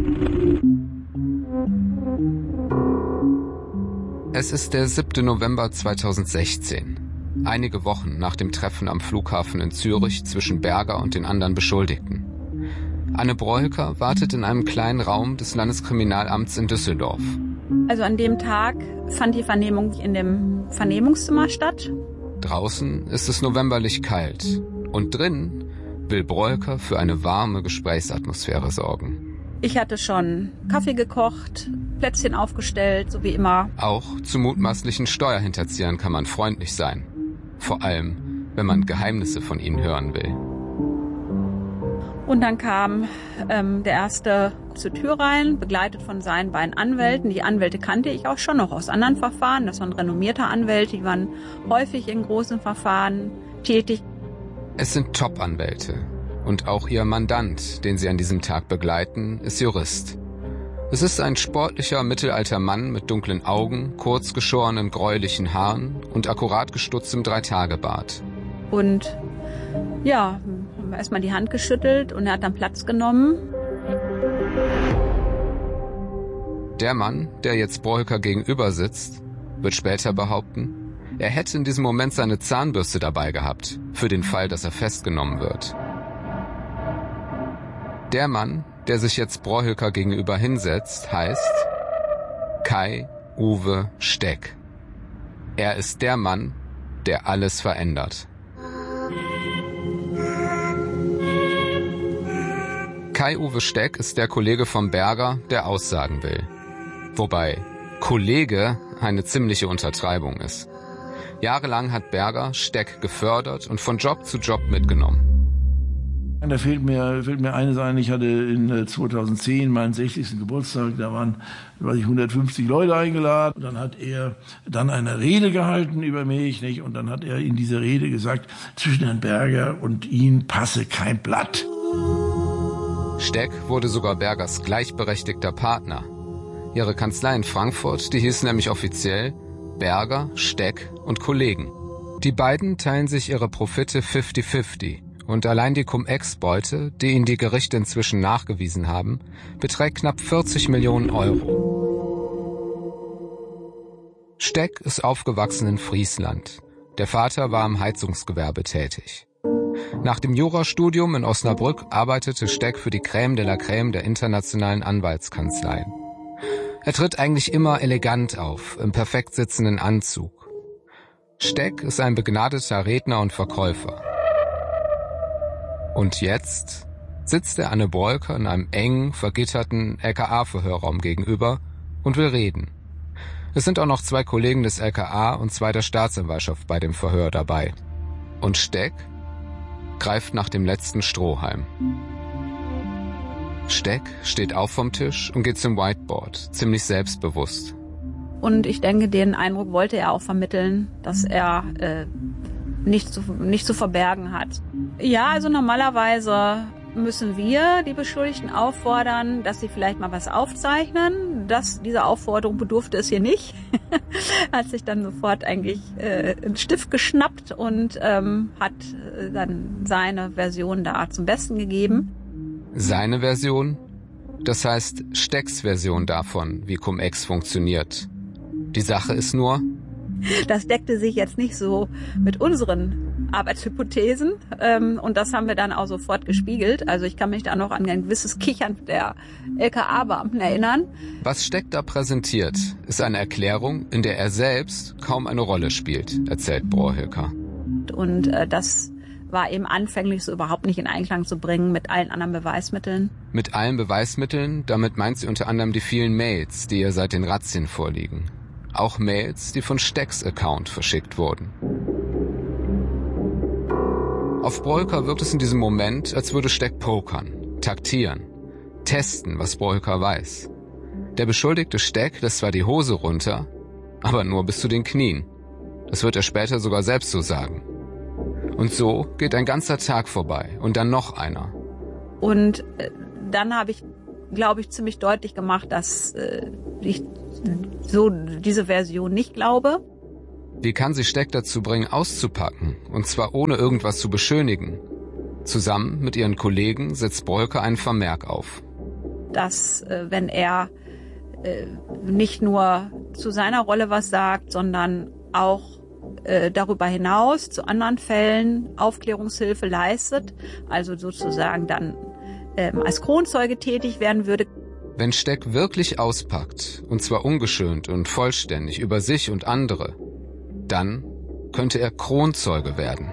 [SPEAKER 27] Es ist der 7. November 2016, einige Wochen nach dem Treffen am Flughafen in Zürich zwischen Berger und den anderen Beschuldigten. Anne Broeker wartet in einem kleinen Raum des Landeskriminalamts in Düsseldorf.
[SPEAKER 9] Also an dem Tag fand die Vernehmung in dem Vernehmungszimmer statt.
[SPEAKER 27] Draußen ist es novemberlich kalt und drin will Broeker für eine warme Gesprächsatmosphäre sorgen.
[SPEAKER 9] Ich hatte schon Kaffee gekocht, Plätzchen aufgestellt, so wie immer.
[SPEAKER 27] Auch zu mutmaßlichen Steuerhinterziehern kann man freundlich sein. Vor allem, wenn man Geheimnisse von ihnen hören will.
[SPEAKER 9] Und dann kam der Erste zur Tür rein, begleitet von seinen beiden Anwälten. Die Anwälte kannte ich auch schon noch aus anderen Verfahren. Das waren renommierte Anwälte, die waren häufig in großen Verfahren tätig.
[SPEAKER 27] Es sind Top-Anwälte. Und auch ihr Mandant, den sie an diesem Tag begleiten, ist Jurist. Es ist ein sportlicher, mittelalter Mann mit dunklen Augen, kurz geschorenen, gräulichen Haaren und akkurat gestutztem Dreitagebart.
[SPEAKER 9] Und ja, haben wir erstmal die Hand geschüttelt und er hat dann Platz genommen.
[SPEAKER 27] Der Mann, der jetzt Broeker gegenüber sitzt, wird später behaupten, er hätte in diesem Moment seine Zahnbürste dabei gehabt, für den Fall, dass er festgenommen wird. Der Mann, der sich jetzt Broeker gegenüber hinsetzt, heißt Kai-Uwe Steck. Er ist der Mann, der alles verändert. Kai-Uwe Steck ist der Kollege vom Berger, der aussagen will. Wobei Kollege eine ziemliche Untertreibung ist. Jahrelang hat Berger Steck gefördert und von Job zu Job mitgenommen.
[SPEAKER 10] Da fällt mir eines ein, ich hatte in 2010 meinen 60. Geburtstag, da waren 150 Leute eingeladen. Und dann hat er dann eine Rede gehalten über mich, nicht? Und dann hat er in dieser Rede gesagt, zwischen Herrn Berger und ihm passe kein Blatt.
[SPEAKER 27] Steck wurde sogar Bergers gleichberechtigter Partner. Ihre Kanzlei in Frankfurt, die hieß nämlich offiziell Berger, Steck und Kollegen. Die beiden teilen sich ihre Profite 50-50. Und allein die Cum-Ex-Beute, die ihnen die Gerichte inzwischen nachgewiesen haben, beträgt knapp 40 Millionen Euro. Steck ist aufgewachsen in Friesland. Der Vater war im Heizungsgewerbe tätig. Nach dem Jurastudium in Osnabrück arbeitete Steck für die Crème de la Crème der internationalen Anwaltskanzleien. Er tritt eigentlich immer elegant auf, im perfekt sitzenden Anzug. Steck ist ein begnadeter Redner und Verkäufer. Und jetzt sitzt er Anne Broeker in einem engen, vergitterten LKA-Verhörraum gegenüber und will reden. Es sind auch noch 2 Kollegen des LKA und 2 der Staatsanwaltschaft bei dem Verhör dabei. Und Steck greift nach dem letzten Strohhalm. Steck steht auf vom Tisch und geht zum Whiteboard, ziemlich selbstbewusst.
[SPEAKER 9] Und ich denke, den Eindruck wollte er auch vermitteln, dass er nicht zu verbergen hat. Ja, also normalerweise müssen wir die Beschuldigten auffordern, dass sie vielleicht mal was aufzeichnen. Diese Aufforderung bedurfte es hier nicht. Hat sich dann sofort eigentlich einen Stift geschnappt und hat dann seine Version da zum Besten gegeben.
[SPEAKER 27] Seine Version? Das heißt Stecks Version davon, wie Cum-Ex funktioniert. Die Sache ist nur,
[SPEAKER 9] das deckte sich jetzt nicht so mit unseren Arbeitshypothesen und das haben wir dann auch sofort gespiegelt. Also ich kann mich da noch an ein gewisses Kichern der LKA-Beamten erinnern.
[SPEAKER 27] Was Steck da präsentiert, ist eine Erklärung, in der er selbst kaum eine Rolle spielt, erzählt Brohilker.
[SPEAKER 9] Und das war eben anfänglich so überhaupt nicht in Einklang zu bringen mit allen anderen Beweismitteln.
[SPEAKER 27] Mit allen Beweismitteln, damit meint sie unter anderem die vielen Mails, die ihr seit den Razzien vorliegen. Auch Mails, die von Stecks Account verschickt wurden. Auf Brohilker wirkt es in diesem Moment, als würde Steck pokern, taktieren, testen, was Brohilker weiß. Der beschuldigte Steck lässt zwar die Hose runter, aber nur bis zu den Knien. Das wird er später sogar selbst so sagen. Und so geht ein ganzer Tag vorbei und dann noch einer.
[SPEAKER 9] Und dann habe ich, glaube ich, ziemlich deutlich gemacht, dass ich so diese Version nicht glaube.
[SPEAKER 27] Wie kann sie Steck dazu bringen, auszupacken, und zwar ohne irgendwas zu beschönigen? Zusammen mit ihren Kollegen setzt Brohilker einen Vermerk auf.
[SPEAKER 9] Dass, wenn er nicht nur zu seiner Rolle was sagt, sondern auch darüber hinaus zu anderen Fällen Aufklärungshilfe leistet, also sozusagen dann als Kronzeuge tätig werden würde.
[SPEAKER 27] Wenn Steck wirklich auspackt, und zwar ungeschönt und vollständig über sich und andere, dann könnte er Kronzeuge werden.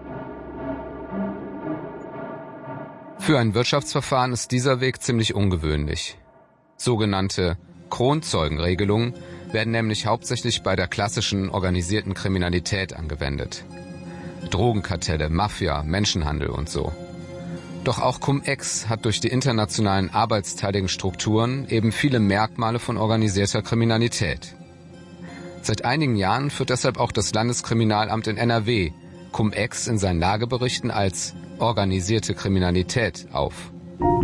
[SPEAKER 27] Für ein Wirtschaftsverfahren ist dieser Weg ziemlich ungewöhnlich. Sogenannte Kronzeugenregelungen werden nämlich hauptsächlich bei der klassischen organisierten Kriminalität angewendet. Drogenkartelle, Mafia, Menschenhandel und so. Doch auch Cum-Ex hat durch die internationalen arbeitsteiligen Strukturen eben viele Merkmale von organisierter Kriminalität. Seit einigen Jahren führt deshalb auch das Landeskriminalamt in NRW Cum-Ex in seinen Lageberichten als organisierte Kriminalität auf.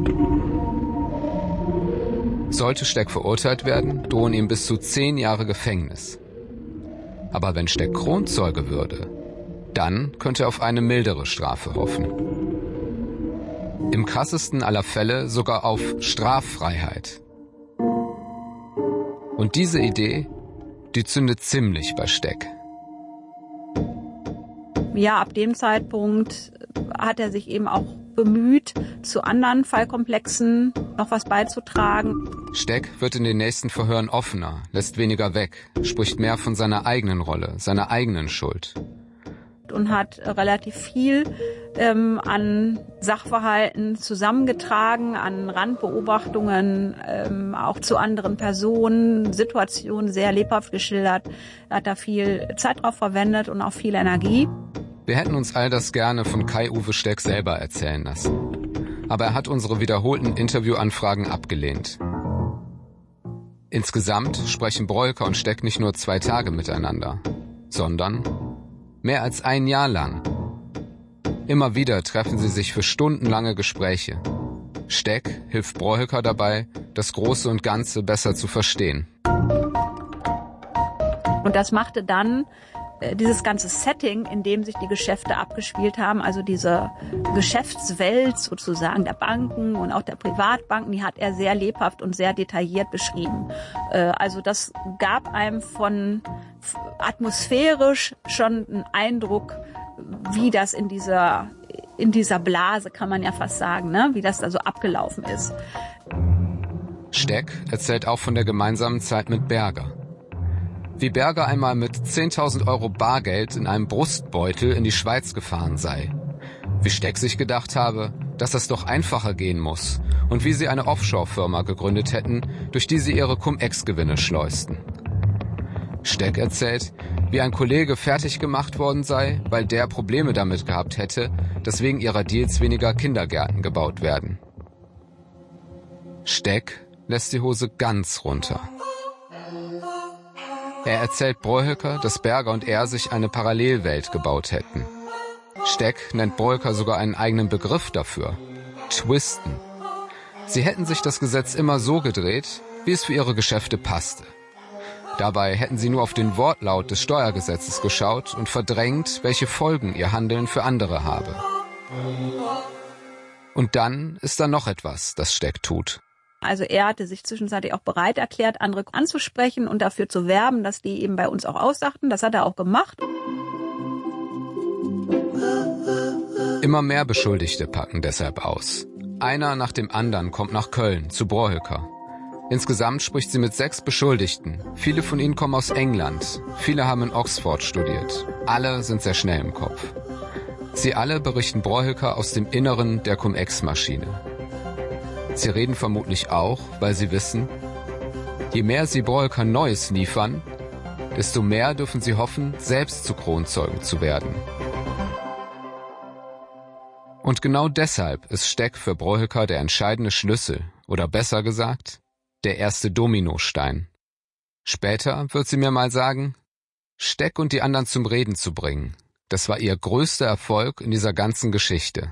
[SPEAKER 27] Sollte Steck verurteilt werden, drohen ihm bis zu 10 Jahre Gefängnis. Aber wenn Steck Kronzeuge würde, dann könnte er auf eine mildere Strafe hoffen. Im krassesten aller Fälle sogar auf Straffreiheit. Und diese Idee, die zündet ziemlich bei Steck.
[SPEAKER 9] Ja, ab dem Zeitpunkt hat er sich eben auch bemüht, zu anderen Fallkomplexen noch was beizutragen.
[SPEAKER 27] Steck wird in den nächsten Verhören offener, lässt weniger weg, spricht mehr von seiner eigenen Rolle, seiner eigenen Schuld.
[SPEAKER 9] Und hat relativ viel an Sachverhalten zusammengetragen, an Randbeobachtungen, auch zu anderen Personen, Situationen sehr lebhaft geschildert. Er hat da viel Zeit drauf verwendet und auch viel Energie.
[SPEAKER 27] Wir hätten uns all das gerne von Kai-Uwe Steck selber erzählen lassen. Aber er hat unsere wiederholten Interviewanfragen abgelehnt. Insgesamt sprechen Brohilker und Steck nicht nur 2 Tage miteinander, sondern mehr als 1 Jahr lang. Immer wieder treffen sie sich für stundenlange Gespräche. Steck hilft Brohilker dabei, das Große und Ganze besser zu verstehen.
[SPEAKER 9] Und das machte dann dieses ganze Setting, in dem sich die Geschäfte abgespielt haben, also diese Geschäftswelt sozusagen der Banken und auch der Privatbanken, die hat er sehr lebhaft und sehr detailliert beschrieben. Also das gab einem von atmosphärisch schon einen Eindruck, wie das in dieser Blase, kann man ja fast sagen, ne? Wie das da so abgelaufen ist.
[SPEAKER 27] Steck erzählt auch von der gemeinsamen Zeit mit Berger. Wie Berger einmal mit 10.000 € Bargeld in einem Brustbeutel in die Schweiz gefahren sei. Wie Steck sich gedacht habe, dass das doch einfacher gehen muss und wie sie eine Offshore-Firma gegründet hätten, durch die sie ihre Cum-Ex-Gewinne schleusten. Steck erzählt, wie ein Kollege fertig gemacht worden sei, weil der Probleme damit gehabt hätte, dass wegen ihrer Deals weniger Kindergärten gebaut werden. Steck lässt die Hose ganz runter. Er erzählt Brohilker, dass Berger und er sich eine Parallelwelt gebaut hätten. Steck nennt Brohilker sogar einen eigenen Begriff dafür: Twisten. Sie hätten sich das Gesetz immer so gedreht, wie es für ihre Geschäfte passte. Dabei hätten sie nur auf den Wortlaut des Steuergesetzes geschaut und verdrängt, welche Folgen ihr Handeln für andere habe. Und dann ist da noch etwas, das Steck tut.
[SPEAKER 9] Also er hatte sich zwischenzeitlich auch bereit erklärt, andere anzusprechen und dafür zu werben, dass die eben bei uns auch aussachten. Das hat er auch gemacht.
[SPEAKER 27] Immer mehr Beschuldigte packen deshalb aus. Einer nach dem anderen kommt nach Köln, zu Brohülker. Insgesamt spricht sie mit 6 Beschuldigten. Viele von ihnen kommen aus England. Viele haben in Oxford studiert. Alle sind sehr schnell im Kopf. Sie alle berichten Brohülker aus dem Inneren der Cum-Ex-Maschine. Sie reden vermutlich auch, weil sie wissen, je mehr sie Brohülker Neues liefern, desto mehr dürfen sie hoffen, selbst zu Kronzeugen zu werden. Und genau deshalb ist Steck für Brohülker der entscheidende Schlüssel, oder besser gesagt, der erste Dominostein. Später wird sie mir mal sagen, Steck und die anderen zum Reden zu bringen, das war ihr größter Erfolg in dieser ganzen Geschichte.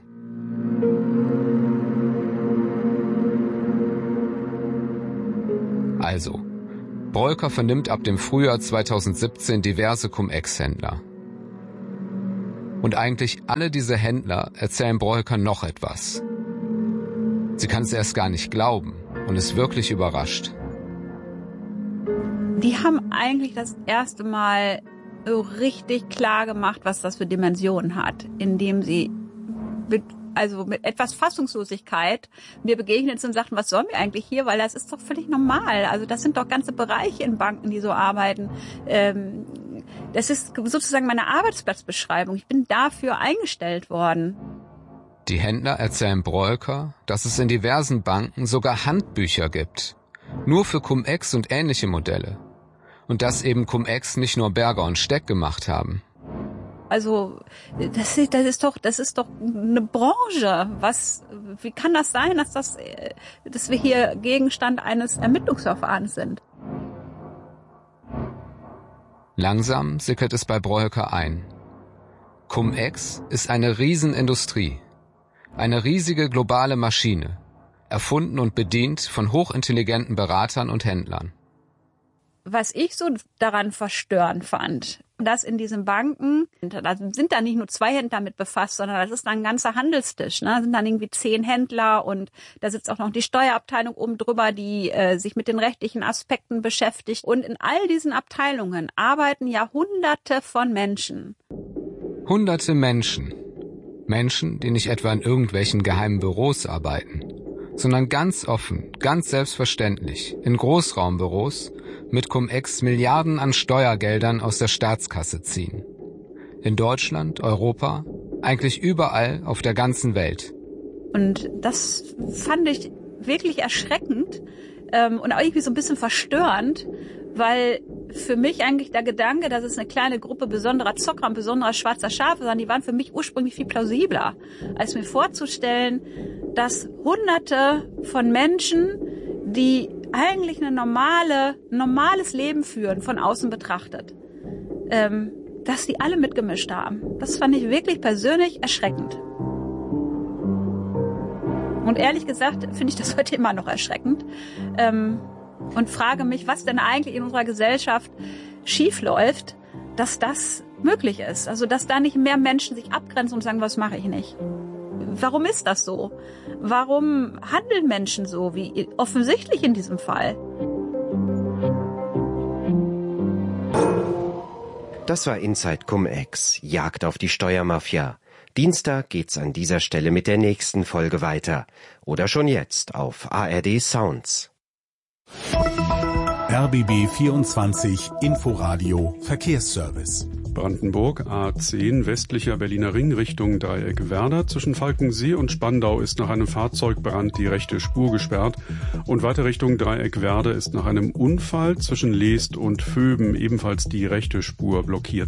[SPEAKER 27] Also, Brohülker vernimmt ab dem Frühjahr 2017 diverse Cum-Ex-Händler. Und eigentlich alle diese Händler erzählen Brohülker noch etwas. Sie kann es erst gar nicht glauben und ist wirklich überrascht.
[SPEAKER 9] Die haben eigentlich das erste Mal so richtig klar gemacht, was das für Dimensionen hat, indem sie mit etwas Fassungslosigkeit mir begegnet sind und sagten, was sollen wir eigentlich hier, weil das ist doch völlig normal. Also das sind doch ganze Bereiche in Banken, die so arbeiten. Das ist sozusagen meine Arbeitsplatzbeschreibung. Ich bin dafür eingestellt worden.
[SPEAKER 27] Die Händler erzählen Brohülker, dass es in diversen Banken sogar Handbücher gibt. Nur für Cum-Ex und ähnliche Modelle. Und dass eben Cum-Ex nicht nur Berger und Steck gemacht haben.
[SPEAKER 9] Also das ist doch eine Branche. Wie kann das sein, dass wir hier Gegenstand eines Ermittlungsverfahrens sind?
[SPEAKER 27] Langsam sickert es bei Brohülker ein. Cum-Ex ist eine Riesenindustrie. Eine riesige globale Maschine. Erfunden und bedient von hochintelligenten Beratern und Händlern.
[SPEAKER 9] Was ich so daran verstörend fand, dass in diesen Banken, da sind da nicht nur 2 Händler mit befasst, sondern das ist dann ein ganzer Handelstisch. Ne? Da sind dann irgendwie 10 Händler und da sitzt auch noch die Steuerabteilung oben drüber, die sich mit den rechtlichen Aspekten beschäftigt. Und in all diesen Abteilungen arbeiten ja Hunderte von Menschen.
[SPEAKER 27] Hunderte Menschen. Menschen, die nicht etwa in irgendwelchen geheimen Büros arbeiten, sondern ganz offen, ganz selbstverständlich, in Großraumbüros mit Cum-Ex Milliarden an Steuergeldern aus der Staatskasse ziehen. In Deutschland, Europa, eigentlich überall auf der ganzen Welt.
[SPEAKER 9] Und das fand ich wirklich erschreckend und auch irgendwie so ein bisschen verstörend, weil für mich eigentlich der Gedanke, dass es eine kleine Gruppe besonderer Zocker und besonderer schwarzer Schafe sind, die waren für mich ursprünglich viel plausibler, als mir vorzustellen, dass Hunderte von Menschen, die eigentlich ein normales Leben führen, von außen betrachtet, dass die alle mitgemischt haben. Das fand ich wirklich persönlich erschreckend. Und ehrlich gesagt finde ich das heute immer noch erschreckend. Und frage mich, was denn eigentlich in unserer Gesellschaft schiefläuft, dass das möglich ist. Also, dass da nicht mehr Menschen sich abgrenzen und sagen, was mache ich nicht. Warum ist das so? Warum handeln Menschen so, wie offensichtlich in diesem Fall?
[SPEAKER 24] Das war Inside Cum-Ex, Jagd auf die Steuermafia. Dienstag geht's an dieser Stelle mit der nächsten Folge weiter. Oder schon jetzt auf ARD Sounds.
[SPEAKER 4] RBB 24 Inforadio Verkehrsservice.
[SPEAKER 3] Brandenburg A10 westlicher Berliner Ring Richtung Dreieck Werder. Zwischen Falkensee und Spandau ist nach einem Fahrzeugbrand die rechte Spur gesperrt. Und weiter Richtung Dreieck Werder ist nach einem Unfall zwischen Leest und Vöben ebenfalls die rechte Spur blockiert.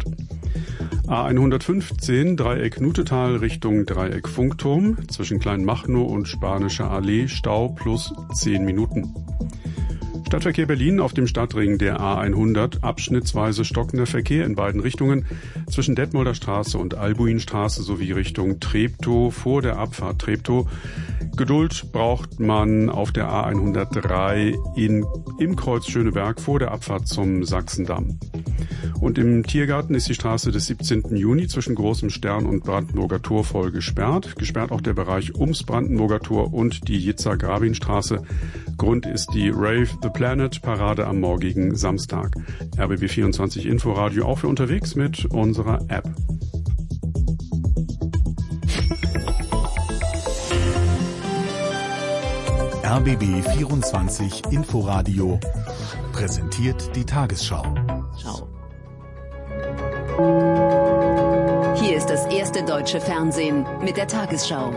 [SPEAKER 3] A115 Dreieck Nutetal Richtung Dreieck Funkturm. Zwischen Kleinmachnow und Spanischer Allee Stau plus 10 Minuten. Stadtverkehr Berlin auf dem Stadtring der A100, abschnittsweise stockender Verkehr in beiden Richtungen zwischen Detmolder Straße und Albuinstraße sowie Richtung Treptow vor der Abfahrt Treptow. Geduld braucht man auf der A103 im Kreuz Schöneberg vor der Abfahrt zum Sachsendamm. Und im Tiergarten ist die Straße des 17. Juni zwischen Großem Stern und Brandenburger Tor voll gesperrt. Gesperrt auch der Bereich ums Brandenburger Tor und die Jitzer-Grabin-Straße. Grund ist die Rave the Planet Parade am morgigen Samstag. RBB 24 Inforadio auch für unterwegs mit unserer App.
[SPEAKER 4] RBB 24 Inforadio präsentiert die Tagesschau.
[SPEAKER 11] Ciao. Hier ist das erste deutsche Fernsehen mit der Tagesschau.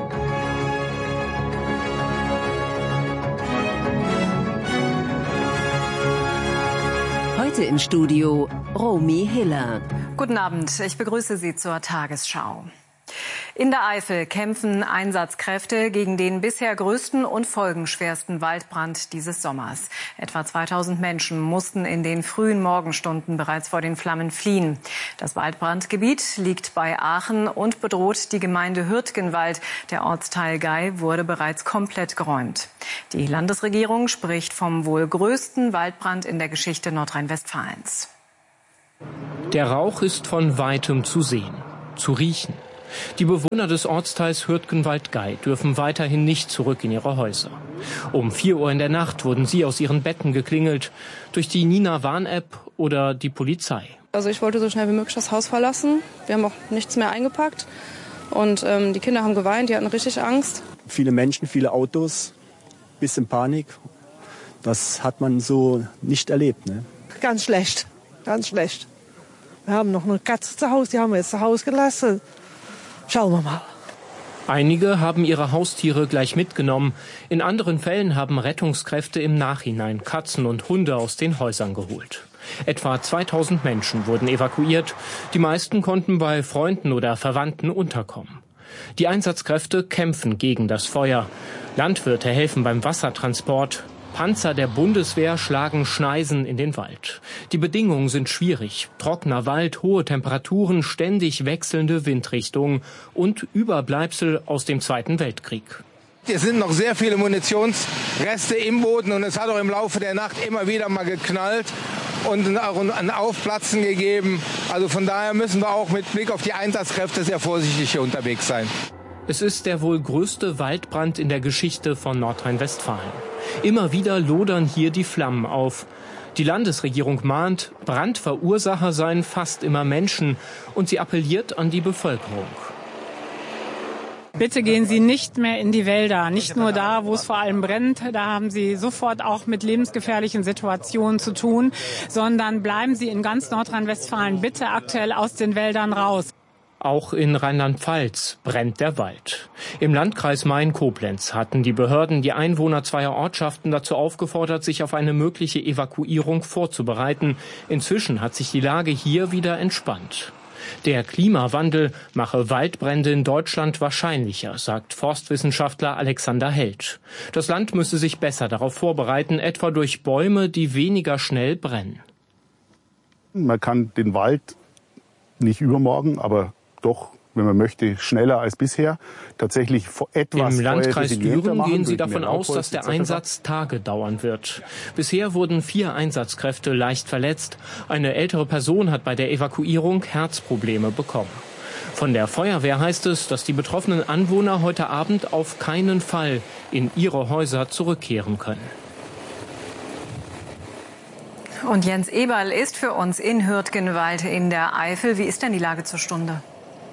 [SPEAKER 11] Heute im Studio Romy Hiller.
[SPEAKER 12] Guten Abend, ich begrüße Sie zur Tagesschau. In der Eifel kämpfen Einsatzkräfte gegen den bisher größten und folgenschwersten Waldbrand dieses Sommers. Etwa 2000 Menschen mussten in den frühen Morgenstunden bereits vor den Flammen fliehen. Das Waldbrandgebiet liegt bei Aachen und bedroht die Gemeinde Hürtgenwald. Der Ortsteil Gay wurde bereits komplett geräumt. Die Landesregierung spricht vom wohl größten Waldbrand in der Geschichte Nordrhein-Westfalens.
[SPEAKER 13] Der Rauch ist von weitem zu sehen, zu riechen. Die Bewohner des Ortsteils Hürtgenwald-Gay dürfen weiterhin nicht zurück in ihre Häuser. Um 4 Uhr in der Nacht wurden sie aus ihren Betten geklingelt, durch die Nina-Warn-App oder die Polizei.
[SPEAKER 14] Also ich wollte so schnell wie möglich das Haus verlassen. Wir haben auch nichts mehr eingepackt. Und die Kinder haben geweint, die hatten richtig Angst.
[SPEAKER 15] Viele Menschen, viele Autos, bisschen Panik. Das hat man so nicht erlebt, ne?
[SPEAKER 17] Ganz schlecht, ganz schlecht. Wir haben noch eine Katze zu Hause, die haben wir jetzt zu Hause gelassen. Schauen wir mal.
[SPEAKER 13] Einige haben ihre Haustiere gleich mitgenommen. In anderen Fällen haben Rettungskräfte im Nachhinein Katzen und Hunde aus den Häusern geholt. Etwa 2000 Menschen wurden evakuiert. Die meisten konnten bei Freunden oder Verwandten unterkommen. Die Einsatzkräfte kämpfen gegen das Feuer. Landwirte helfen beim Wassertransport. Panzer der Bundeswehr schlagen Schneisen in den Wald. Die Bedingungen sind schwierig. Trockener Wald, hohe Temperaturen, ständig wechselnde Windrichtungen und Überbleibsel aus dem Zweiten Weltkrieg.
[SPEAKER 18] Es sind noch sehr viele Munitionsreste im Boden und es hat auch im Laufe der Nacht immer wieder mal geknallt und auch ein Aufplatzen gegeben. Also von daher müssen wir auch mit Blick auf die Einsatzkräfte sehr vorsichtig hier unterwegs sein.
[SPEAKER 13] Es ist der wohl größte Waldbrand in der Geschichte von Nordrhein-Westfalen. Immer wieder lodern hier die Flammen auf. Die Landesregierung mahnt, Brandverursacher seien fast immer Menschen und sie appelliert an die Bevölkerung.
[SPEAKER 19] Bitte gehen Sie nicht mehr in die Wälder, nicht nur da, wo es vor allem brennt, da haben Sie sofort auch mit lebensgefährlichen Situationen zu tun, sondern bleiben Sie in ganz Nordrhein-Westfalen bitte aktuell aus den Wäldern raus.
[SPEAKER 13] Auch in Rheinland-Pfalz brennt der Wald. Im Landkreis Main-Koblenz hatten die Behörden die Einwohner zweier Ortschaften dazu aufgefordert, sich auf eine mögliche Evakuierung vorzubereiten. Inzwischen hat sich die Lage hier wieder entspannt. Der Klimawandel mache Waldbrände in Deutschland wahrscheinlicher, sagt Forstwissenschaftler Alexander Held. Das Land müsse sich besser darauf vorbereiten, etwa durch Bäume, die weniger schnell brennen.
[SPEAKER 20] Man kann den Wald nicht übermorgen, aber doch, wenn man möchte, schneller als bisher. Tatsächlich etwas.
[SPEAKER 13] Im Landkreis Düren gehen sie davon aus, dass der Einsatz Tage dauern wird. Bisher wurden 4 Einsatzkräfte leicht verletzt. Eine ältere Person hat bei der Evakuierung Herzprobleme bekommen. Von der Feuerwehr heißt es, dass die betroffenen Anwohner heute Abend auf keinen Fall in ihre Häuser zurückkehren können.
[SPEAKER 12] Und Jens Eberl ist für uns in Hürtgenwald in der Eifel. Wie ist denn die Lage zur Stunde?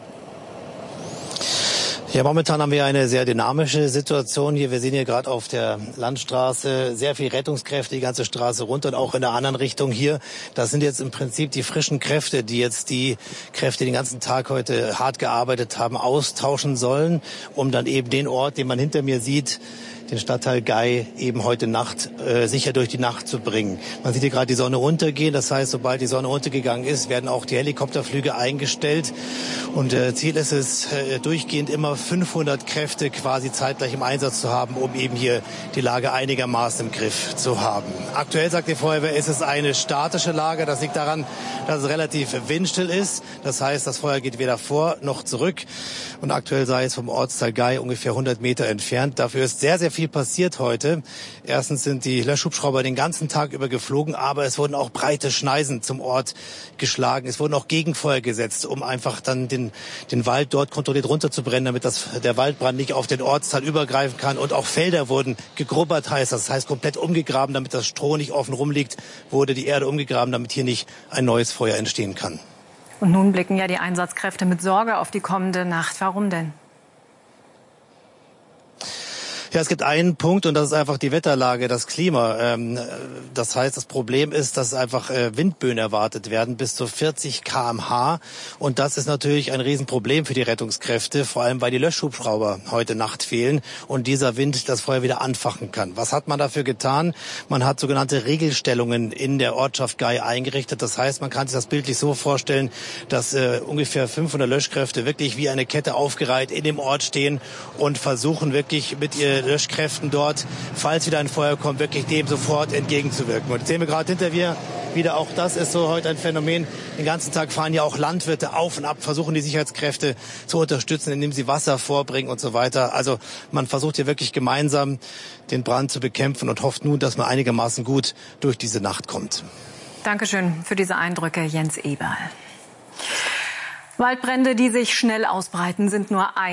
[SPEAKER 30] Ja, momentan haben wir eine sehr dynamische Situation hier. Wir sehen hier gerade auf der Landstraße sehr viel Rettungskräfte, die ganze Straße runter und auch in der anderen Richtung hier. Das sind jetzt im Prinzip die frischen Kräfte, die jetzt die Kräfte, die den ganzen Tag heute hart gearbeitet haben, austauschen sollen, um dann eben den Ort, den man hinter mir sieht, den Stadtteil Gay eben heute Nacht sicher durch die Nacht zu bringen. Man sieht hier gerade die Sonne untergehen. Das heißt, sobald die Sonne untergegangen ist, werden auch die Helikopterflüge eingestellt. Und Ziel ist es, durchgehend immer 500 Kräfte quasi zeitgleich im Einsatz zu haben, um eben hier die Lage einigermaßen im Griff zu haben. Aktuell, sagt die Feuerwehr, ist es eine statische Lage. Das liegt daran, dass es relativ windstill ist. Das heißt, das Feuer geht weder vor noch zurück. Und aktuell sei es vom Ortsteil Gay ungefähr 100 Meter entfernt. Dafür ist sehr, sehr viel passiert heute. Erstens sind die Löschhubschrauber den ganzen Tag über geflogen, aber es wurden auch breite Schneisen zum Ort geschlagen. Es wurden auch Gegenfeuer gesetzt, um einfach dann den Wald dort kontrolliert runterzubrennen, damit der Waldbrand nicht auf den Ortsteil übergreifen kann. Und auch Felder wurden gegrubbert, heißt das. Das heißt komplett umgegraben, damit das Stroh nicht offen rumliegt, wurde die Erde umgegraben, damit hier nicht ein neues Feuer entstehen kann.
[SPEAKER 12] Und nun blicken ja die Einsatzkräfte mit Sorge auf die kommende Nacht. Warum denn?
[SPEAKER 30] Ja, es gibt einen Punkt und das ist einfach die Wetterlage, das Klima. Das heißt, das Problem ist, dass einfach Windböen erwartet werden bis zu 40 km/h. Und das ist natürlich ein Riesenproblem für die Rettungskräfte, vor allem weil die Löschhubschrauber heute Nacht fehlen und dieser Wind das Feuer wieder anfachen kann. Was hat man dafür getan? Man hat sogenannte Regelstellungen in der Ortschaft Gay eingerichtet. Das heißt, man kann sich das bildlich so vorstellen, dass ungefähr 500 Löschkräfte wirklich wie eine Kette aufgereiht in dem Ort stehen und versuchen wirklich mit ihren Löschkräften dort, falls wieder ein Feuer kommt, wirklich dem sofort entgegenzuwirken. Und jetzt sehen wir gerade hinter mir wieder, auch das ist so heute ein Phänomen. Den ganzen Tag fahren ja auch Landwirte auf und ab, versuchen die Sicherheitskräfte zu unterstützen, indem sie Wasser vorbringen und so weiter. Also man versucht hier wirklich gemeinsam den Brand zu bekämpfen und hofft nun, dass man einigermaßen gut durch diese Nacht kommt.
[SPEAKER 12] Dankeschön für diese Eindrücke, Jens Eberl. Waldbrände, die sich schnell ausbreiten, sind nur ein